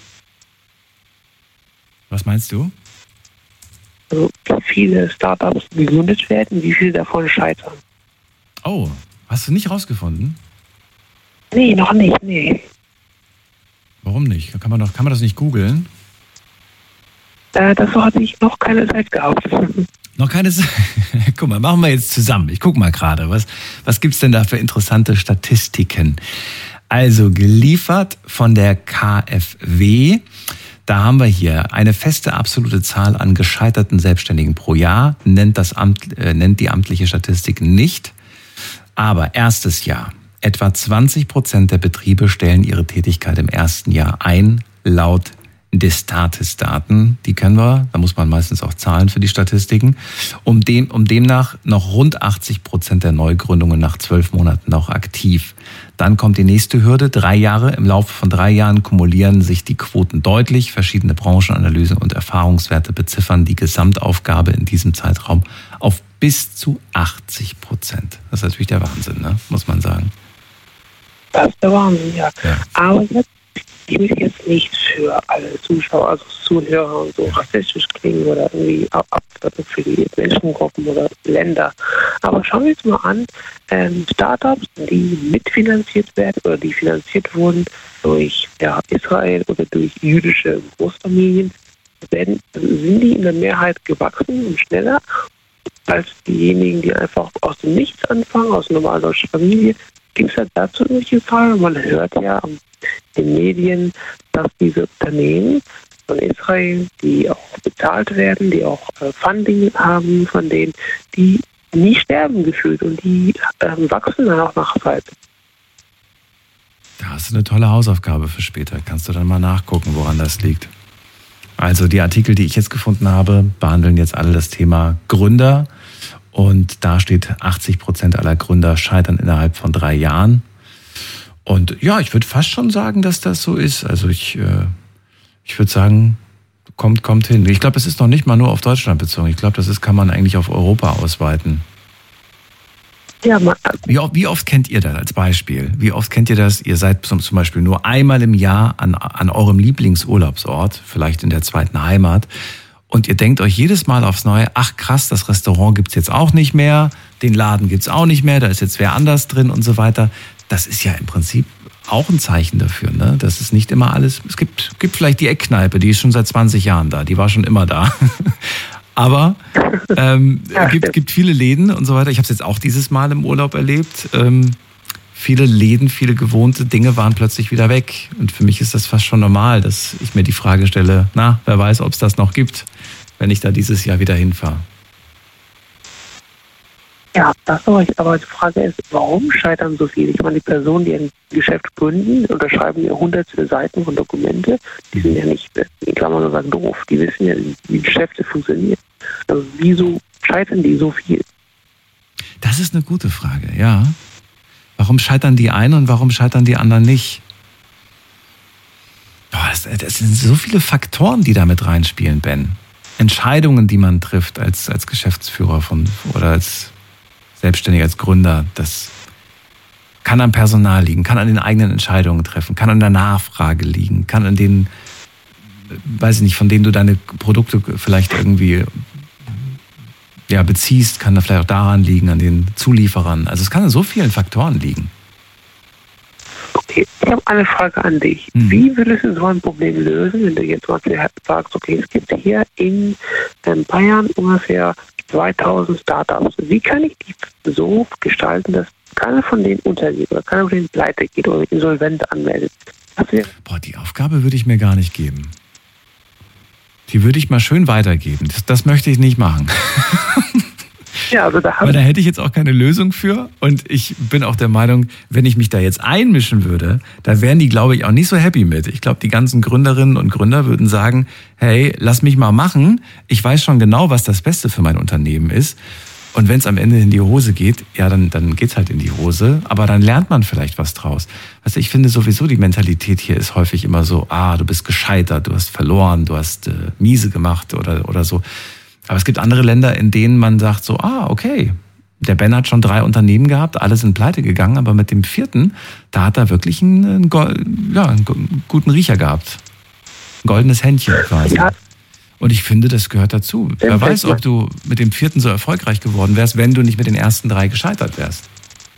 [SPEAKER 2] Was meinst du?
[SPEAKER 7] Also wie viele Startups gegründet werden, wie viele davon scheitern.
[SPEAKER 2] Oh, hast du nicht rausgefunden?
[SPEAKER 7] Nee, noch nicht, nee.
[SPEAKER 2] Warum nicht? Kann man das nicht googeln?
[SPEAKER 7] Dazu hatte ich noch keine Zeit gehabt.
[SPEAKER 2] Noch keine Zeit? Guck mal, machen wir jetzt zusammen. Ich guck mal gerade, was gibt's denn da für interessante Statistiken? Also geliefert von der KfW. Da haben wir hier eine feste absolute Zahl an gescheiterten Selbstständigen pro Jahr, nennt die amtliche Statistik nicht. Aber erstes Jahr, etwa 20% der Betriebe stellen ihre Tätigkeit im ersten Jahr ein, laut Destatis-Daten. Die kennen wir, da muss man meistens auch zahlen für die Statistiken. Demnach noch rund 80% der Neugründungen nach 12 Monaten noch aktiv. Dann kommt die nächste Hürde, 3 Jahre. Im Laufe von 3 Jahren kumulieren sich die Quoten deutlich. Verschiedene Branchenanalysen und Erfahrungswerte beziffern die Gesamtaufgabe in diesem Zeitraum auf bis zu 80%. Das ist natürlich der Wahnsinn, ne? Muss man sagen.
[SPEAKER 7] Das ist der Wahnsinn, ja. Aber jetzt, ich will jetzt nicht für alle Zuschauer, also Zuhörer und so rassistisch klingen oder irgendwie Abwertung für die Menschengruppen oder Länder. Aber schauen wir uns mal an, Startups, die mitfinanziert werden oder die finanziert wurden durch Israel oder durch jüdische Großfamilien, sind die in der Mehrheit gewachsen und schneller als diejenigen, die einfach aus dem Nichts anfangen, aus einer normalen deutschen Familie. Gibt es ja dazu irgendwelche Zahlen? Man hört ja in den Medien, dass diese Unternehmen von Israel, die auch bezahlt werden, die auch Funding haben von denen, die nie sterben gefühlt und die wachsen dann auch nach Zeit.
[SPEAKER 2] Da hast du eine tolle Hausaufgabe für später. Kannst du dann mal nachgucken, woran das liegt. Also die Artikel, die ich jetzt gefunden habe, behandeln jetzt alle das Thema Gründer. Und da steht, 80% aller Gründer scheitern innerhalb von 3 Jahren. Und ja, ich würde fast schon sagen, dass das so ist. Also ich würde sagen, kommt hin. Ich glaube, es ist noch nicht mal nur auf Deutschland bezogen. Ich glaube, kann man eigentlich auf Europa ausweiten.
[SPEAKER 7] Ja,
[SPEAKER 2] Wie oft kennt ihr das als Beispiel? Wie oft kennt ihr das? Ihr seid zum Beispiel nur einmal im Jahr an eurem Lieblingsurlaubsort, vielleicht in der zweiten Heimat. Und ihr denkt euch jedes Mal aufs Neue, ach krass, das Restaurant gibt's jetzt auch nicht mehr, den Laden gibt's auch nicht mehr, da ist jetzt wer anders drin und so weiter. Das ist ja im Prinzip auch ein Zeichen dafür, ne? Das ist nicht immer alles. Es gibt vielleicht die Eckkneipe, die ist schon seit 20 Jahren da, die war schon immer da. Aber gibt viele Läden und so weiter. Ich habe es jetzt auch dieses Mal im Urlaub erlebt. Viele Läden, viele gewohnte Dinge waren plötzlich wieder weg. Und für mich ist das fast schon normal, dass ich mir die Frage stelle, wer weiß, ob es das noch gibt, wenn ich da dieses Jahr wieder hinfahre.
[SPEAKER 7] Ja, aber die Frage ist, warum scheitern so viele? Ich meine, die Personen, die ein Geschäft gründen, unterschreiben ja hunderte Seiten von Dokumente, die sind ja nicht, in Klammern nur sagen, doof. Die wissen ja, wie Geschäfte funktionieren. Also wieso scheitern die so viel?
[SPEAKER 2] Das ist eine gute Frage, ja. Warum scheitern die einen und warum scheitern die anderen nicht? Das sind so viele Faktoren, die da mit reinspielen, Ben. Entscheidungen, die man trifft als Geschäftsführer oder als Selbstständiger, als Gründer, das kann am Personal liegen, kann an den eigenen Entscheidungen treffen, kann an der Nachfrage liegen, kann an den, weiß ich nicht, von denen du deine Produkte vielleicht irgendwie beziehst, kann da vielleicht auch daran liegen, an den Zulieferern. Also es kann an so vielen Faktoren liegen.
[SPEAKER 7] Okay, ich habe eine Frage an dich. Wie würdest du so ein Problem lösen, wenn du jetzt mal sagst, okay, es gibt hier in Bayern ungefähr 2000 Startups. Wie kann ich die so gestalten, dass keiner von denen untergeht oder keiner von denen pleite geht oder insolvent anmeldet?
[SPEAKER 2] Die Aufgabe würde ich mir gar nicht geben. Die würde ich mal schön weitergeben. Das möchte ich nicht machen.
[SPEAKER 7] Ja, also
[SPEAKER 2] aber da hätte ich jetzt auch keine Lösung für. Und ich bin auch der Meinung, wenn ich mich da jetzt einmischen würde, da wären die, glaube ich, auch nicht so happy mit. Ich glaube, die ganzen Gründerinnen und Gründer würden sagen, hey, lass mich mal machen. Ich weiß schon genau, was das Beste für mein Unternehmen ist. Und wenn es am Ende in die Hose geht, ja, dann geht's halt in die Hose. Aber dann lernt man vielleicht was draus. Also ich finde sowieso, die Mentalität hier ist häufig immer so, du bist gescheitert, du hast verloren, du hast miese gemacht oder so. Aber es gibt andere Länder, in denen man sagt so, okay, der Ben hat schon 3 Unternehmen gehabt, alle sind pleite gegangen, aber mit dem 4., da hat er wirklich einen guten Riecher gehabt. Ein goldenes Händchen quasi. Ja. Und ich finde, das gehört dazu. Wer weiß, ob du mit dem 4. so erfolgreich geworden wärst, wenn du nicht mit den ersten 3 gescheitert wärst.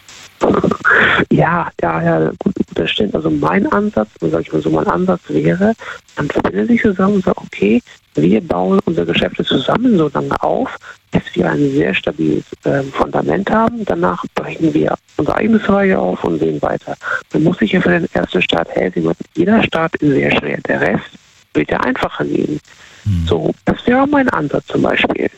[SPEAKER 7] Ja, gut, das stimmt. Also mein Ansatz wäre, man findet sich zusammen und sagt, okay, wir bauen unsere Geschäfte zusammen so lange auf, bis wir ein sehr stabiles Fundament haben. Danach brechen wir unser eigenes Reihe auf und sehen weiter. Man muss sich ja für den ersten Start helfen. Jeder Start ist sehr schwer. Der Rest wird ja einfacher gehen. So, das wäre mein Ansatz zum Beispiel.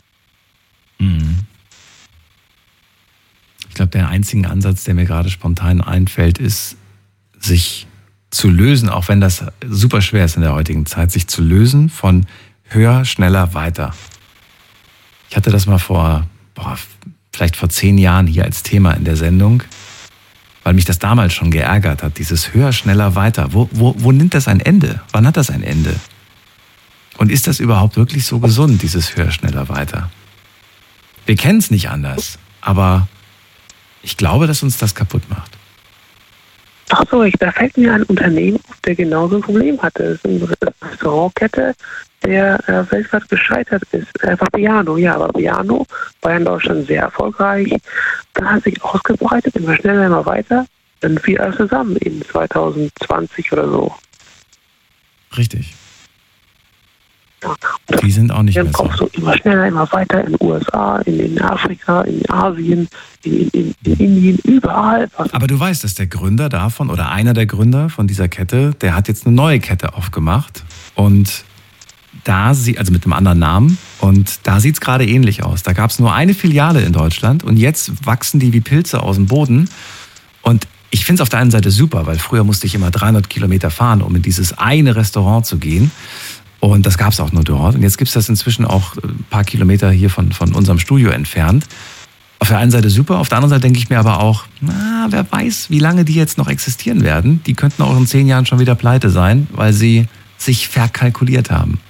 [SPEAKER 2] Ich glaube, der einzige Ansatz, der mir gerade spontan einfällt, ist, sich zu lösen, auch wenn das super schwer ist in der heutigen Zeit, sich zu lösen von höher, schneller, weiter. Ich hatte das mal vielleicht vor 10 Jahren hier als Thema in der Sendung, weil mich das damals schon geärgert hat, dieses höher, schneller, weiter. Wo nimmt das ein Ende? Wann hat das ein Ende? Und ist das überhaupt wirklich so gesund, dieses höher, schneller, weiter? Wir kennen es nicht anders, aber ich glaube, dass uns das kaputt macht.
[SPEAKER 7] Ach so, da fällt mir ein Unternehmen auf, der genauso ein Problem hatte. Das ist eine Restaurantkette, der weltweit gescheitert ist. Vapiano, ja, aber Vapiano war in Deutschland sehr erfolgreich. Da hat sich ausgebreitet, immer schneller, immer weiter. Dann fiel alles zusammen in 2020 oder so.
[SPEAKER 2] Richtig.
[SPEAKER 7] Ja.
[SPEAKER 2] Die sind auch nicht mehr
[SPEAKER 7] auch so immer schneller, immer weiter in den USA, in Afrika, in Asien, in Indien, überall.
[SPEAKER 2] Aber du weißt, dass der Gründer davon oder einer der Gründer von dieser Kette, der hat jetzt eine neue Kette aufgemacht und also mit einem anderen Namen, und da sieht es gerade ähnlich aus. Da gab es nur eine Filiale in Deutschland und jetzt wachsen die wie Pilze aus dem Boden. Und ich finde es auf der einen Seite super, weil früher musste ich immer 300 Kilometer fahren, um in dieses eine Restaurant zu gehen. Und das gab es auch nur dort. Und jetzt gibt es das inzwischen auch ein paar Kilometer hier von unserem Studio entfernt. Auf der einen Seite super, auf der anderen Seite denke ich mir aber auch, wer weiß, wie lange die jetzt noch existieren werden. Die könnten auch in 10 Jahren schon wieder pleite sein, weil sie sich verkalkuliert haben.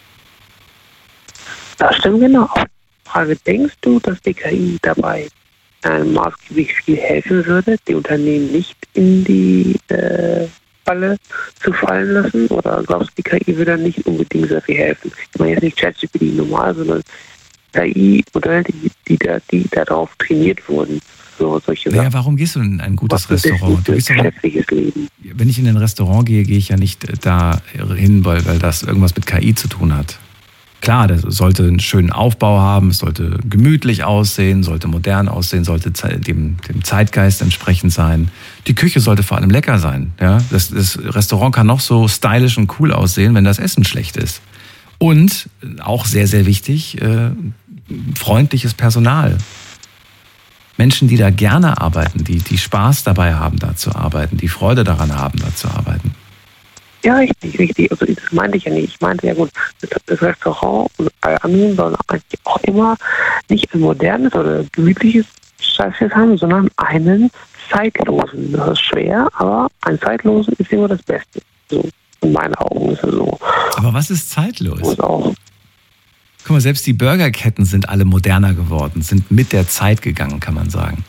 [SPEAKER 7] Das stimmt genau. Frage, denkst du, dass die KI dabei maßgeblich viel helfen würde, die Unternehmen nicht in die Falle zu fallen lassen? Oder glaubst du, die KI würde nicht unbedingt sehr viel helfen? Ich meine jetzt nicht ChatGPT normal, sondern KI-Modelle, die darauf trainiert wurden. So, solche Sachen.
[SPEAKER 2] Ja, warum gehst du in ein gutes Restaurant? Du bist
[SPEAKER 7] Leben.
[SPEAKER 2] Wenn ich in ein Restaurant gehe, gehe ich ja nicht dahin, weil das irgendwas mit KI zu tun hat. Klar, der sollte einen schönen Aufbau haben, es sollte gemütlich aussehen, sollte modern aussehen, sollte dem Zeitgeist entsprechend sein. Die Küche sollte vor allem lecker sein. Ja? Das Restaurant kann noch so stylisch und cool aussehen, wenn das Essen schlecht ist. Und auch sehr, sehr wichtig, freundliches Personal. Menschen, die da gerne arbeiten, die Spaß dabei haben, da zu arbeiten, die Freude daran haben, da zu arbeiten.
[SPEAKER 7] Ja, richtig. Also das meinte ich ja nicht. Ich meinte ja gut, das Restaurant und alle anderen sollen eigentlich auch immer nicht ein modernes oder gemütliches Scheißfest haben, sondern einen zeitlosen. Das ist schwer, aber ein zeitlosen ist immer das Beste. So, in meinen Augen ist es so.
[SPEAKER 2] Aber was ist zeitlos?
[SPEAKER 7] Und auch.
[SPEAKER 2] Guck mal, selbst die Burgerketten sind alle moderner geworden, sind mit der Zeit gegangen, kann man sagen.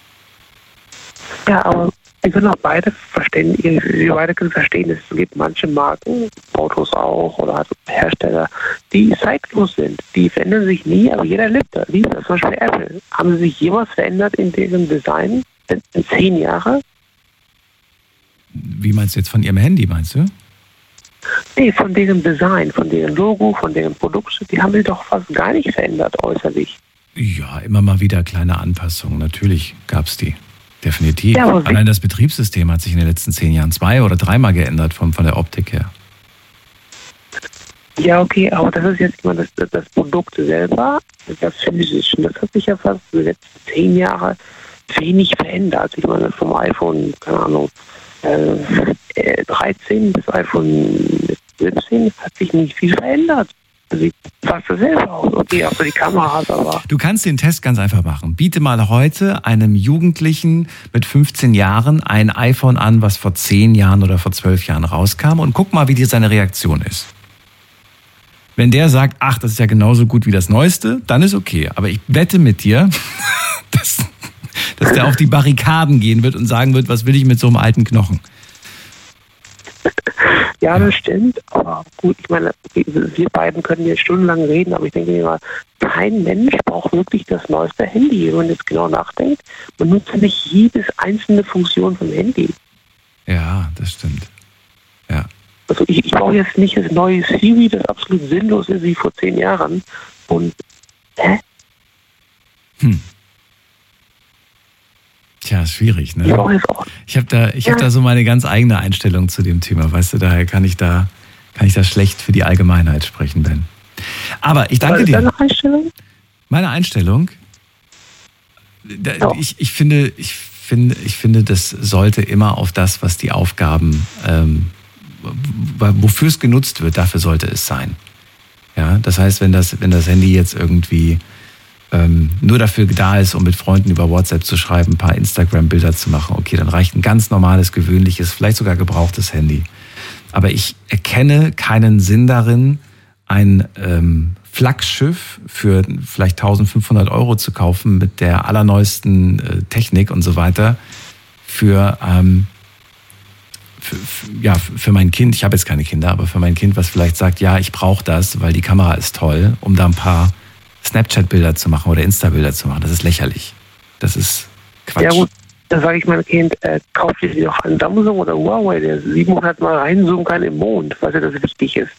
[SPEAKER 7] Ja, aber wir können auch beide verstehen, es gibt manche Marken, Autos auch oder halt Hersteller, die zeitlos sind. Die verändern sich nie, aber jeder liebt das. Zum Beispiel Apple. Haben sie sich jemals verändert in deren Design in 10 Jahren?
[SPEAKER 2] Wie meinst du jetzt von ihrem Handy, meinst du?
[SPEAKER 7] Nee, von deren Design, von deren Logo, von deren Produkte, die haben sie doch fast gar nicht verändert äußerlich.
[SPEAKER 2] Ja, immer mal wieder kleine Anpassungen. Natürlich gab es die. Definitiv.
[SPEAKER 7] Ja,
[SPEAKER 2] allein das Betriebssystem hat sich in den letzten 10 Jahren 2- oder 3-mal geändert von der Optik her.
[SPEAKER 7] Ja, okay, aber das ist jetzt immer das Produkt selber, das Physische. Das hat sich ja fast in den letzten 10 Jahren wenig verändert. Ich meine, vom iPhone, keine Ahnung, 13 bis iPhone 17 hat sich nicht viel verändert. Sieht fast dasselbe aus. Okay, auch für die Kameras, aber...
[SPEAKER 2] Du kannst den Test ganz einfach machen. Biete mal heute einem Jugendlichen mit 15 Jahren ein iPhone an, was vor 10 Jahren oder vor 12 Jahren rauskam, und guck mal, wie dir seine Reaktion ist. Wenn der sagt, ach, das ist ja genauso gut wie das Neueste, dann ist okay. Aber ich wette mit dir, dass der auf die Barrikaden gehen wird und sagen wird, was will ich mit so einem alten Knochen?
[SPEAKER 7] Ja, das stimmt, aber gut, ich meine, wir beiden können jetzt stundenlang reden, aber ich denke mir mal, kein Mensch braucht wirklich das neueste Handy. Wenn man jetzt genau nachdenkt, man nutzt nicht jedes einzelne Funktion vom Handy.
[SPEAKER 2] Ja, das stimmt. Ja.
[SPEAKER 7] Also ich brauche jetzt nicht das neue Siri, das absolut sinnlos ist wie vor 10 Jahren. Und,
[SPEAKER 2] Tja, schwierig, ne?
[SPEAKER 7] Ja, ist auch.
[SPEAKER 2] Ich hab da so meine ganz eigene Einstellung zu dem Thema, weißt du, daher kann ich da schlecht für die Allgemeinheit sprechen, Ben. Aber ich danke dir.
[SPEAKER 7] Deine Einstellung?
[SPEAKER 2] Meine Einstellung? Ja. Ich finde, das sollte immer auf das, was die Aufgaben, wofür es genutzt wird, dafür sollte es sein. Ja, das heißt, wenn das Handy jetzt irgendwie nur dafür da ist, um mit Freunden über WhatsApp zu schreiben, ein paar Instagram-Bilder zu machen, okay, dann reicht ein ganz normales, gewöhnliches, vielleicht sogar gebrauchtes Handy. Aber ich erkenne keinen Sinn darin, ein Flaggschiff für vielleicht 1.500 € zu kaufen mit der allerneuesten Technik und so weiter für für mein Kind, ich habe jetzt keine Kinder, aber für mein Kind, was vielleicht sagt, ja, ich brauche das, weil die Kamera ist toll, um da ein paar Snapchat-Bilder zu machen oder Insta-Bilder zu machen. Das ist lächerlich. Das ist Quatsch.
[SPEAKER 7] Ja gut, dann sage ich meinem Kind, kauf dir doch einen Samsung oder Huawei, der 700 Mal reinzoomen kann im Mond, weil das wichtig ist.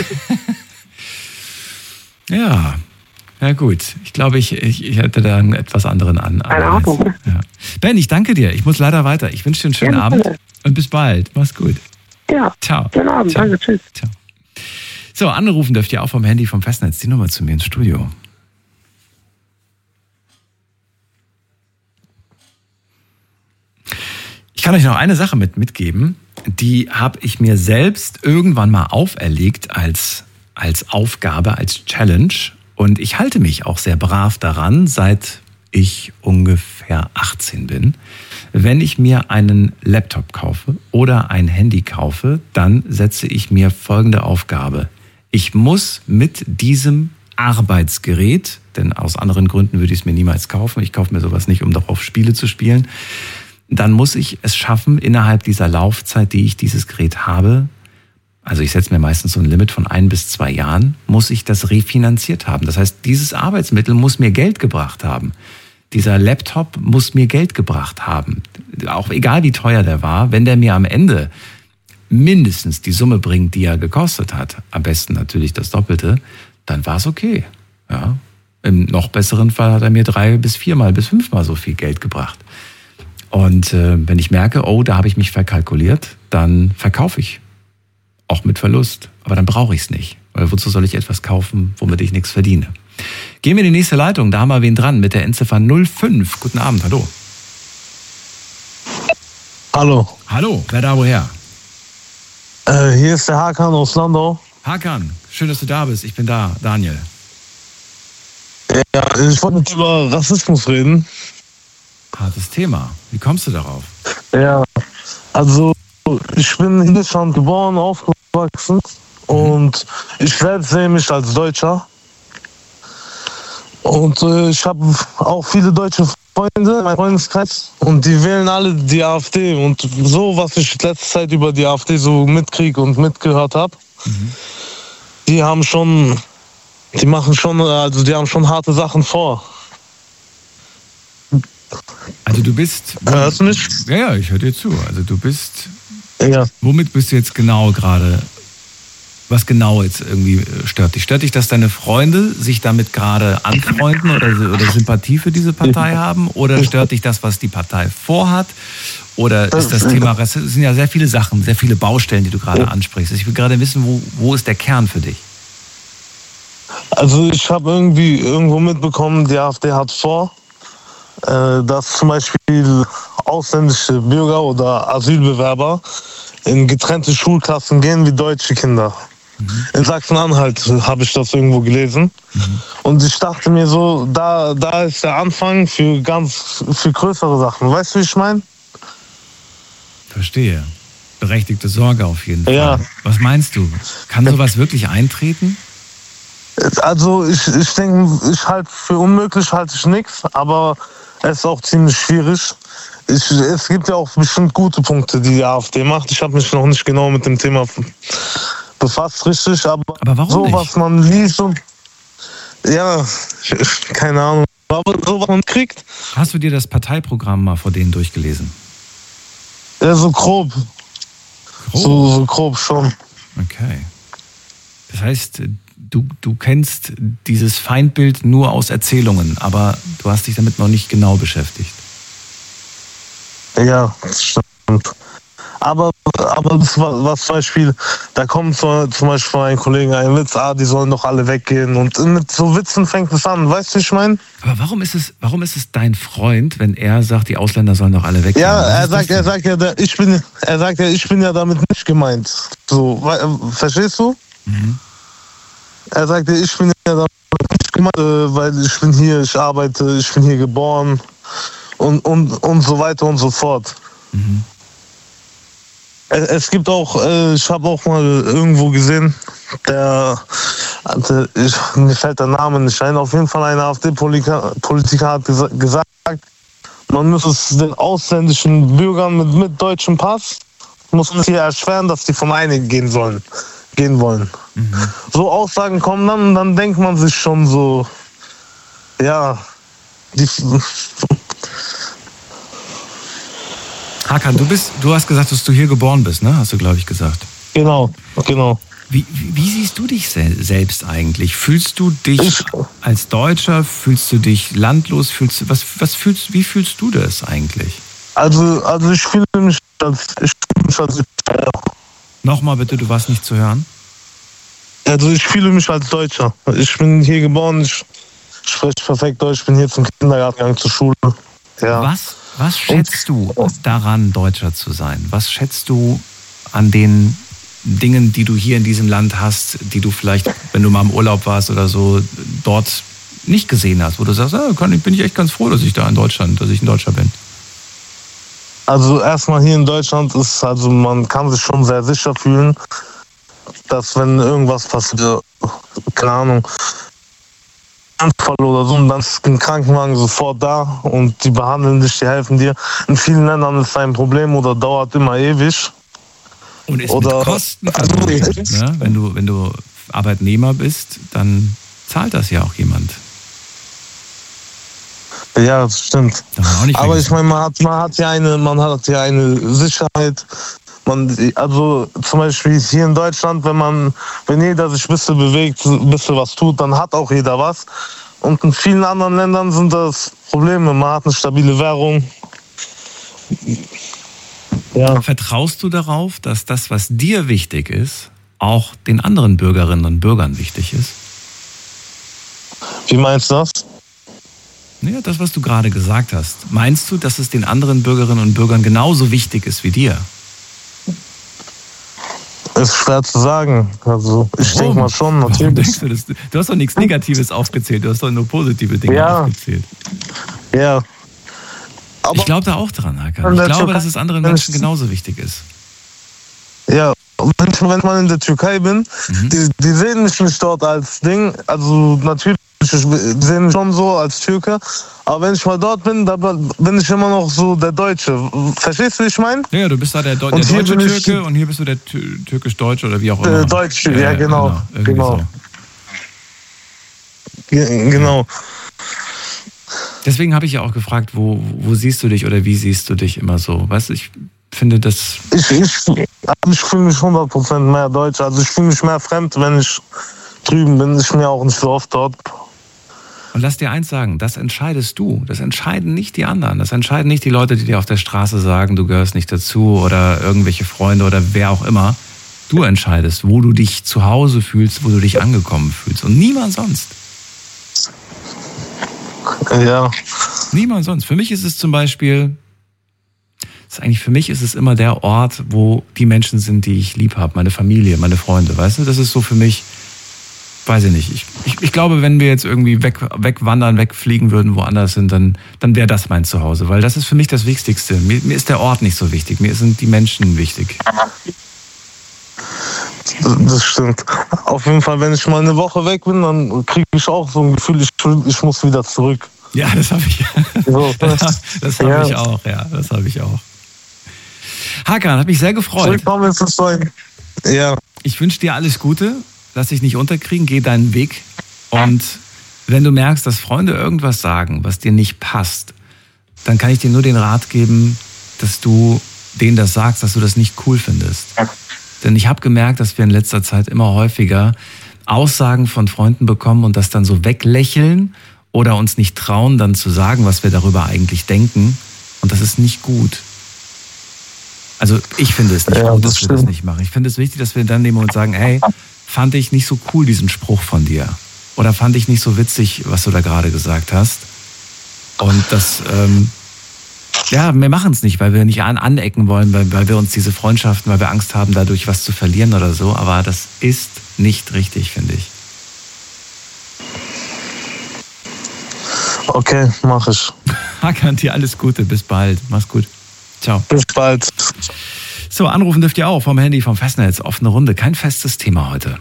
[SPEAKER 2] Ja, gut. Ich glaube, ich hätte da einen etwas anderen an.
[SPEAKER 7] Eine Ahnung.
[SPEAKER 2] Ja. Ben, ich danke dir. Ich muss leider weiter. Ich wünsche dir einen schönen Abend und bis bald. Mach's gut.
[SPEAKER 7] Ja.
[SPEAKER 2] Ciao.
[SPEAKER 7] Schönen Abend.
[SPEAKER 2] Ciao.
[SPEAKER 7] Danke. Tschüss.
[SPEAKER 2] Ciao. So, anrufen dürft ihr auch vom Handy vom Festnetz. Die Nummer zu mir ins Studio. Ich kann euch noch eine Sache mitgeben. Die habe ich mir selbst irgendwann mal auferlegt als Aufgabe, als Challenge. Und ich halte mich auch sehr brav daran, seit ich ungefähr 18 bin. Wenn ich mir einen Laptop kaufe oder ein Handy kaufe, dann setze ich mir folgende Aufgabe. Ich muss mit diesem Arbeitsgerät, denn aus anderen Gründen würde ich es mir niemals kaufen, ich kaufe mir sowas nicht, um darauf Spiele zu spielen, dann muss ich es schaffen, innerhalb dieser Laufzeit, die ich dieses Gerät habe, also ich setze mir meistens so ein Limit von 1 bis 2 Jahren, muss ich das refinanziert haben. Das heißt, dieses Arbeitsmittel muss mir Geld gebracht haben. Dieser Laptop muss mir Geld gebracht haben. Auch egal wie teuer der war, wenn der mir am Ende mindestens die Summe bringt, die er gekostet hat, am besten natürlich das Doppelte, dann war es okay. Ja. Im noch besseren Fall hat er mir 3 bis 4 Mal bis 5 Mal so viel Geld gebracht. Und wenn ich merke, oh, da habe ich mich verkalkuliert, dann verkaufe ich. Auch mit Verlust. Aber dann brauche ich es nicht. Weil wozu soll ich etwas kaufen, womit ich nichts verdiene? Gehen wir in die nächste Leitung. Da haben wir wen dran mit der Endziffer 05. Guten Abend, hallo.
[SPEAKER 8] Hallo.
[SPEAKER 2] Hallo, wer da woher?
[SPEAKER 8] Hier ist der Hakan aus Landau.
[SPEAKER 2] Hakan, schön, dass du da bist. Ich bin da, Daniel.
[SPEAKER 8] Ja, ich wollte mit dir über Rassismus reden.
[SPEAKER 2] Hartes Thema. Wie kommst du darauf?
[SPEAKER 8] Ja, also ich bin in Deutschland geboren, aufgewachsen und ich selbst sehe mich als Deutscher. Und ich habe auch viele deutsche Freunde in meinem Freundeskreis und die wählen alle die AfD. Und so, was ich letzte Zeit über die AfD so mitkriege und mitgehört habe, die haben schon harte Sachen vor.
[SPEAKER 2] Also du bist...
[SPEAKER 8] Hörst du mich?
[SPEAKER 2] Ja, ich höre dir zu. Also du bist...
[SPEAKER 8] Ja.
[SPEAKER 2] Womit bist du jetzt genau gerade... Was genau jetzt irgendwie stört dich? Stört dich, dass deine Freunde sich damit gerade anfreunden oder Sympathie für diese Partei haben? Oder stört dich das, was die Partei vorhat? Oder ist das Thema... Es sind ja sehr viele Sachen, sehr viele Baustellen, die du gerade ansprichst. Ich will gerade wissen, wo ist der Kern für dich?
[SPEAKER 8] Also ich habe irgendwo mitbekommen, die AfD hat vor, dass zum Beispiel ausländische Bürger oder Asylbewerber in getrennte Schulklassen gehen wie deutsche Kinder. In Sachsen-Anhalt habe ich das irgendwo gelesen. Und ich dachte mir so, da ist der Anfang für größere Sachen. Weißt du, wie ich meine?
[SPEAKER 2] Verstehe. Berechtigte Sorge auf jeden Fall.
[SPEAKER 8] Ja.
[SPEAKER 2] Was meinst du? Kann sowas wirklich eintreten?
[SPEAKER 8] Also ich denke, für unmöglich halte ich nichts, aber es ist auch ziemlich schwierig. Es gibt ja auch bestimmt gute Punkte, die die AfD macht. Ich habe mich noch nicht genau mit dem Thema befasst, richtig. Aber
[SPEAKER 2] warum
[SPEAKER 8] so,
[SPEAKER 2] nicht?
[SPEAKER 8] Was man liest und... Ja, keine Ahnung. Aber so, was man kriegt...
[SPEAKER 2] Hast du dir das Parteiprogramm mal vor denen durchgelesen?
[SPEAKER 8] Ja, so grob. So grob schon.
[SPEAKER 2] Okay. Das heißt, du kennst dieses Feindbild nur aus Erzählungen, aber du hast dich damit noch nicht genau beschäftigt.
[SPEAKER 8] Ja, das stimmt. Aber das war, was zum Beispiel, da kommt zum Beispiel von einem Kollegen ein Witz, die sollen doch alle weggehen. Und mit so Witzen fängt es an, weißt du, wie ich meine?
[SPEAKER 2] Aber warum ist es dein Freund, wenn er sagt, die Ausländer sollen doch alle weggehen?
[SPEAKER 8] Ja, er sagt ja, ich bin ja damit nicht gemeint. So, verstehst du? Er sagt ja, ich bin ja damit nicht gemeint, weil ich bin hier, ich arbeite, ich bin hier geboren und so weiter und so fort. Es gibt auch, ich habe auch mal irgendwo gesehen, mir fällt der Name nicht ein, auf jeden Fall ein AfD-Politiker hat gesagt, man muss es den ausländischen Bürgern mit deutschem Pass muss uns hier erschweren, dass die vom einen gehen wollen. So Aussagen kommen dann und dann denkt man sich schon so, ja,
[SPEAKER 2] Hakan, du hast gesagt, dass du hier geboren bist, ne? Hast du, glaube ich, gesagt.
[SPEAKER 8] Genau.
[SPEAKER 2] Wie siehst du dich selbst eigentlich? Fühlst du dich als Deutscher? Fühlst du dich landlos? Wie fühlst du das eigentlich?
[SPEAKER 8] Also ich fühle mich als
[SPEAKER 2] Nochmal bitte, du warst nicht zu hören.
[SPEAKER 8] Also ich fühle mich als Deutscher. Ich bin hier geboren, ich spreche perfekt Deutsch, ich bin hier zum Kindergarten gegangen, zur Schule. Ja.
[SPEAKER 2] Was schätzt du daran, Deutscher zu sein? Was schätzt du an den Dingen, die du hier in diesem Land hast, die du vielleicht, wenn du mal im Urlaub warst oder so, dort nicht gesehen hast, wo du sagst, bin ich echt ganz froh, dass ich ein Deutscher bin?
[SPEAKER 8] Also erstmal hier in Deutschland ist, also man kann sich schon sehr sicher fühlen, dass wenn irgendwas passiert, keine Ahnung, Anfall oder so, und dann ist ein Krankenwagen sofort da und die behandeln dich, die helfen dir. In vielen Ländern ist es ein Problem oder dauert immer ewig.
[SPEAKER 2] Und ist mit Kosten verbunden. Ne? Wenn du Arbeitnehmer bist, dann zahlt das ja auch jemand.
[SPEAKER 8] Ja, das stimmt. Aber ich meine, man hat ja eine Sicherheit. Also zum Beispiel hier in Deutschland, wenn jeder sich ein bisschen bewegt, ein bisschen was tut, dann hat auch jeder was. Und in vielen anderen Ländern sind das Probleme. Man hat eine stabile Währung. Ja.
[SPEAKER 2] Vertraust du darauf, dass das, was dir wichtig ist, auch den anderen Bürgerinnen und Bürgern wichtig ist?
[SPEAKER 8] Wie meinst du das?
[SPEAKER 2] Ja, das, was du gerade gesagt hast. Meinst du, dass es den anderen Bürgerinnen und Bürgern genauso wichtig ist wie dir?
[SPEAKER 8] Ist schwer zu sagen. Also ich denke mal schon, natürlich.
[SPEAKER 2] Du hast doch nichts Negatives aufgezählt, du hast doch nur positive Dinge aufgezählt.
[SPEAKER 8] Ja.
[SPEAKER 2] Aber ich glaube da auch dran, Hakan. Ich glaube, dass es anderen Menschen genauso wichtig ist.
[SPEAKER 8] Ja, wenn man in der Türkei bin, die sehen mich nicht dort als Ding. Also natürlich sehen mich schon so als Türke. Aber wenn ich mal dort bin, da bin ich immer noch so der Deutsche. Verstehst du, wie ich meine?
[SPEAKER 2] Ja, du bist da der deutsche Türke und hier bist du der türkisch-Deutsche oder wie auch immer.
[SPEAKER 8] Deutsche, ja, genau.
[SPEAKER 2] So.
[SPEAKER 8] Genau.
[SPEAKER 2] Deswegen habe ich ja auch gefragt, wo siehst du dich oder wie siehst du dich immer so? Weißt du, ich finde das...
[SPEAKER 8] Ich fühle mich 100% mehr deutsch. Also ich fühle mich mehr fremd, wenn ich drüben bin. Ich bin ja auch nicht so oft dort.
[SPEAKER 2] Und lass dir eins sagen, das entscheidest du. Das entscheiden nicht die anderen. Das entscheiden nicht die Leute, die dir auf der Straße sagen, du gehörst nicht dazu oder irgendwelche Freunde oder wer auch immer. Du entscheidest, wo du dich zu Hause fühlst, wo du dich angekommen fühlst. Und niemand sonst.
[SPEAKER 8] Ja.
[SPEAKER 2] Niemand sonst. Für mich ist es zum Beispiel, für mich ist es immer der Ort, wo die Menschen sind, die ich lieb habe. Meine Familie, meine Freunde, weißt du? Das ist so für mich, weiß ich nicht. Ich glaube, wenn wir jetzt irgendwie wegwandern, wegfliegen würden, woanders sind, dann wäre das mein Zuhause. Weil das ist für mich das Wichtigste. Mir ist der Ort nicht so wichtig. Mir sind die Menschen wichtig.
[SPEAKER 8] Das stimmt. Auf jeden Fall, wenn ich mal eine Woche weg bin, dann kriege ich auch so ein Gefühl, ich muss wieder zurück.
[SPEAKER 2] Ja, das habe ich.
[SPEAKER 8] So,
[SPEAKER 2] das habe ich auch, ja. Das habe ich auch. Hakan, hat mich sehr gefreut.
[SPEAKER 8] Zurückkommen ist es so. Ja.
[SPEAKER 2] Ich wünsche dir alles Gute. Lass dich nicht unterkriegen, geh deinen Weg. Und wenn du merkst, dass Freunde irgendwas sagen, was dir nicht passt, dann kann ich dir nur den Rat geben, dass du denen das sagst, dass du das nicht cool findest. Denn ich habe gemerkt, dass wir in letzter Zeit immer häufiger Aussagen von Freunden bekommen und das dann so weglächeln oder uns nicht trauen, dann zu sagen, was wir darüber eigentlich denken. Und das ist nicht gut. Also ich finde es nicht gut, dass wir das nicht machen. Ich finde es wichtig, dass wir dann nehmen und sagen, hey, fand ich nicht so cool, diesen Spruch von dir. Oder fand ich nicht so witzig, was du da gerade gesagt hast. Und das, wir machen es nicht, weil wir nicht anecken wollen, weil wir uns diese Freundschaften, weil wir Angst haben, dadurch was zu verlieren oder so. Aber das ist nicht richtig, finde ich.
[SPEAKER 8] Okay, mach ich.
[SPEAKER 2] Hakan, dir alles Gute, bis bald. Mach's gut. Ciao.
[SPEAKER 8] Bis bald.
[SPEAKER 2] So, anrufen dürft ihr auch vom Handy, vom Festnetz. Offene Runde, kein festes Thema heute.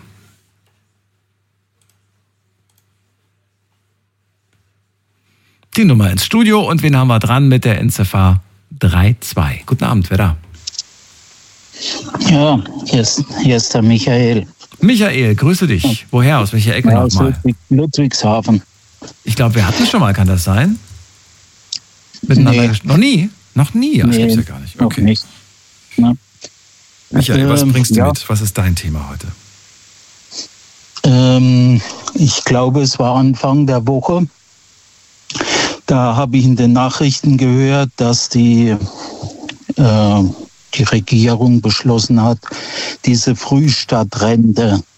[SPEAKER 2] Die Nummer ins Studio und wen haben wir dran mit der Endziffer 32? Guten Abend, wer da?
[SPEAKER 9] Ja, hier ist der Michael.
[SPEAKER 2] Michael, grüße dich. Woher? Aus welcher Ecke
[SPEAKER 9] Ja, aus
[SPEAKER 2] nochmal?
[SPEAKER 9] Ludwigshafen.
[SPEAKER 2] Ich glaube, wir hatten schon mal, kann das sein? Miteinander Noch nie? Noch nie? Das gibt's ja gar nicht. Okay.
[SPEAKER 9] Noch nicht. Na?
[SPEAKER 2] Michael, was bringst du
[SPEAKER 9] ja.
[SPEAKER 2] mit? Was ist dein Thema heute?
[SPEAKER 9] Ich glaube, es war Anfang der Woche. Da habe ich in den Nachrichten gehört, dass die Regierung beschlossen hat, diese Frühstadtrente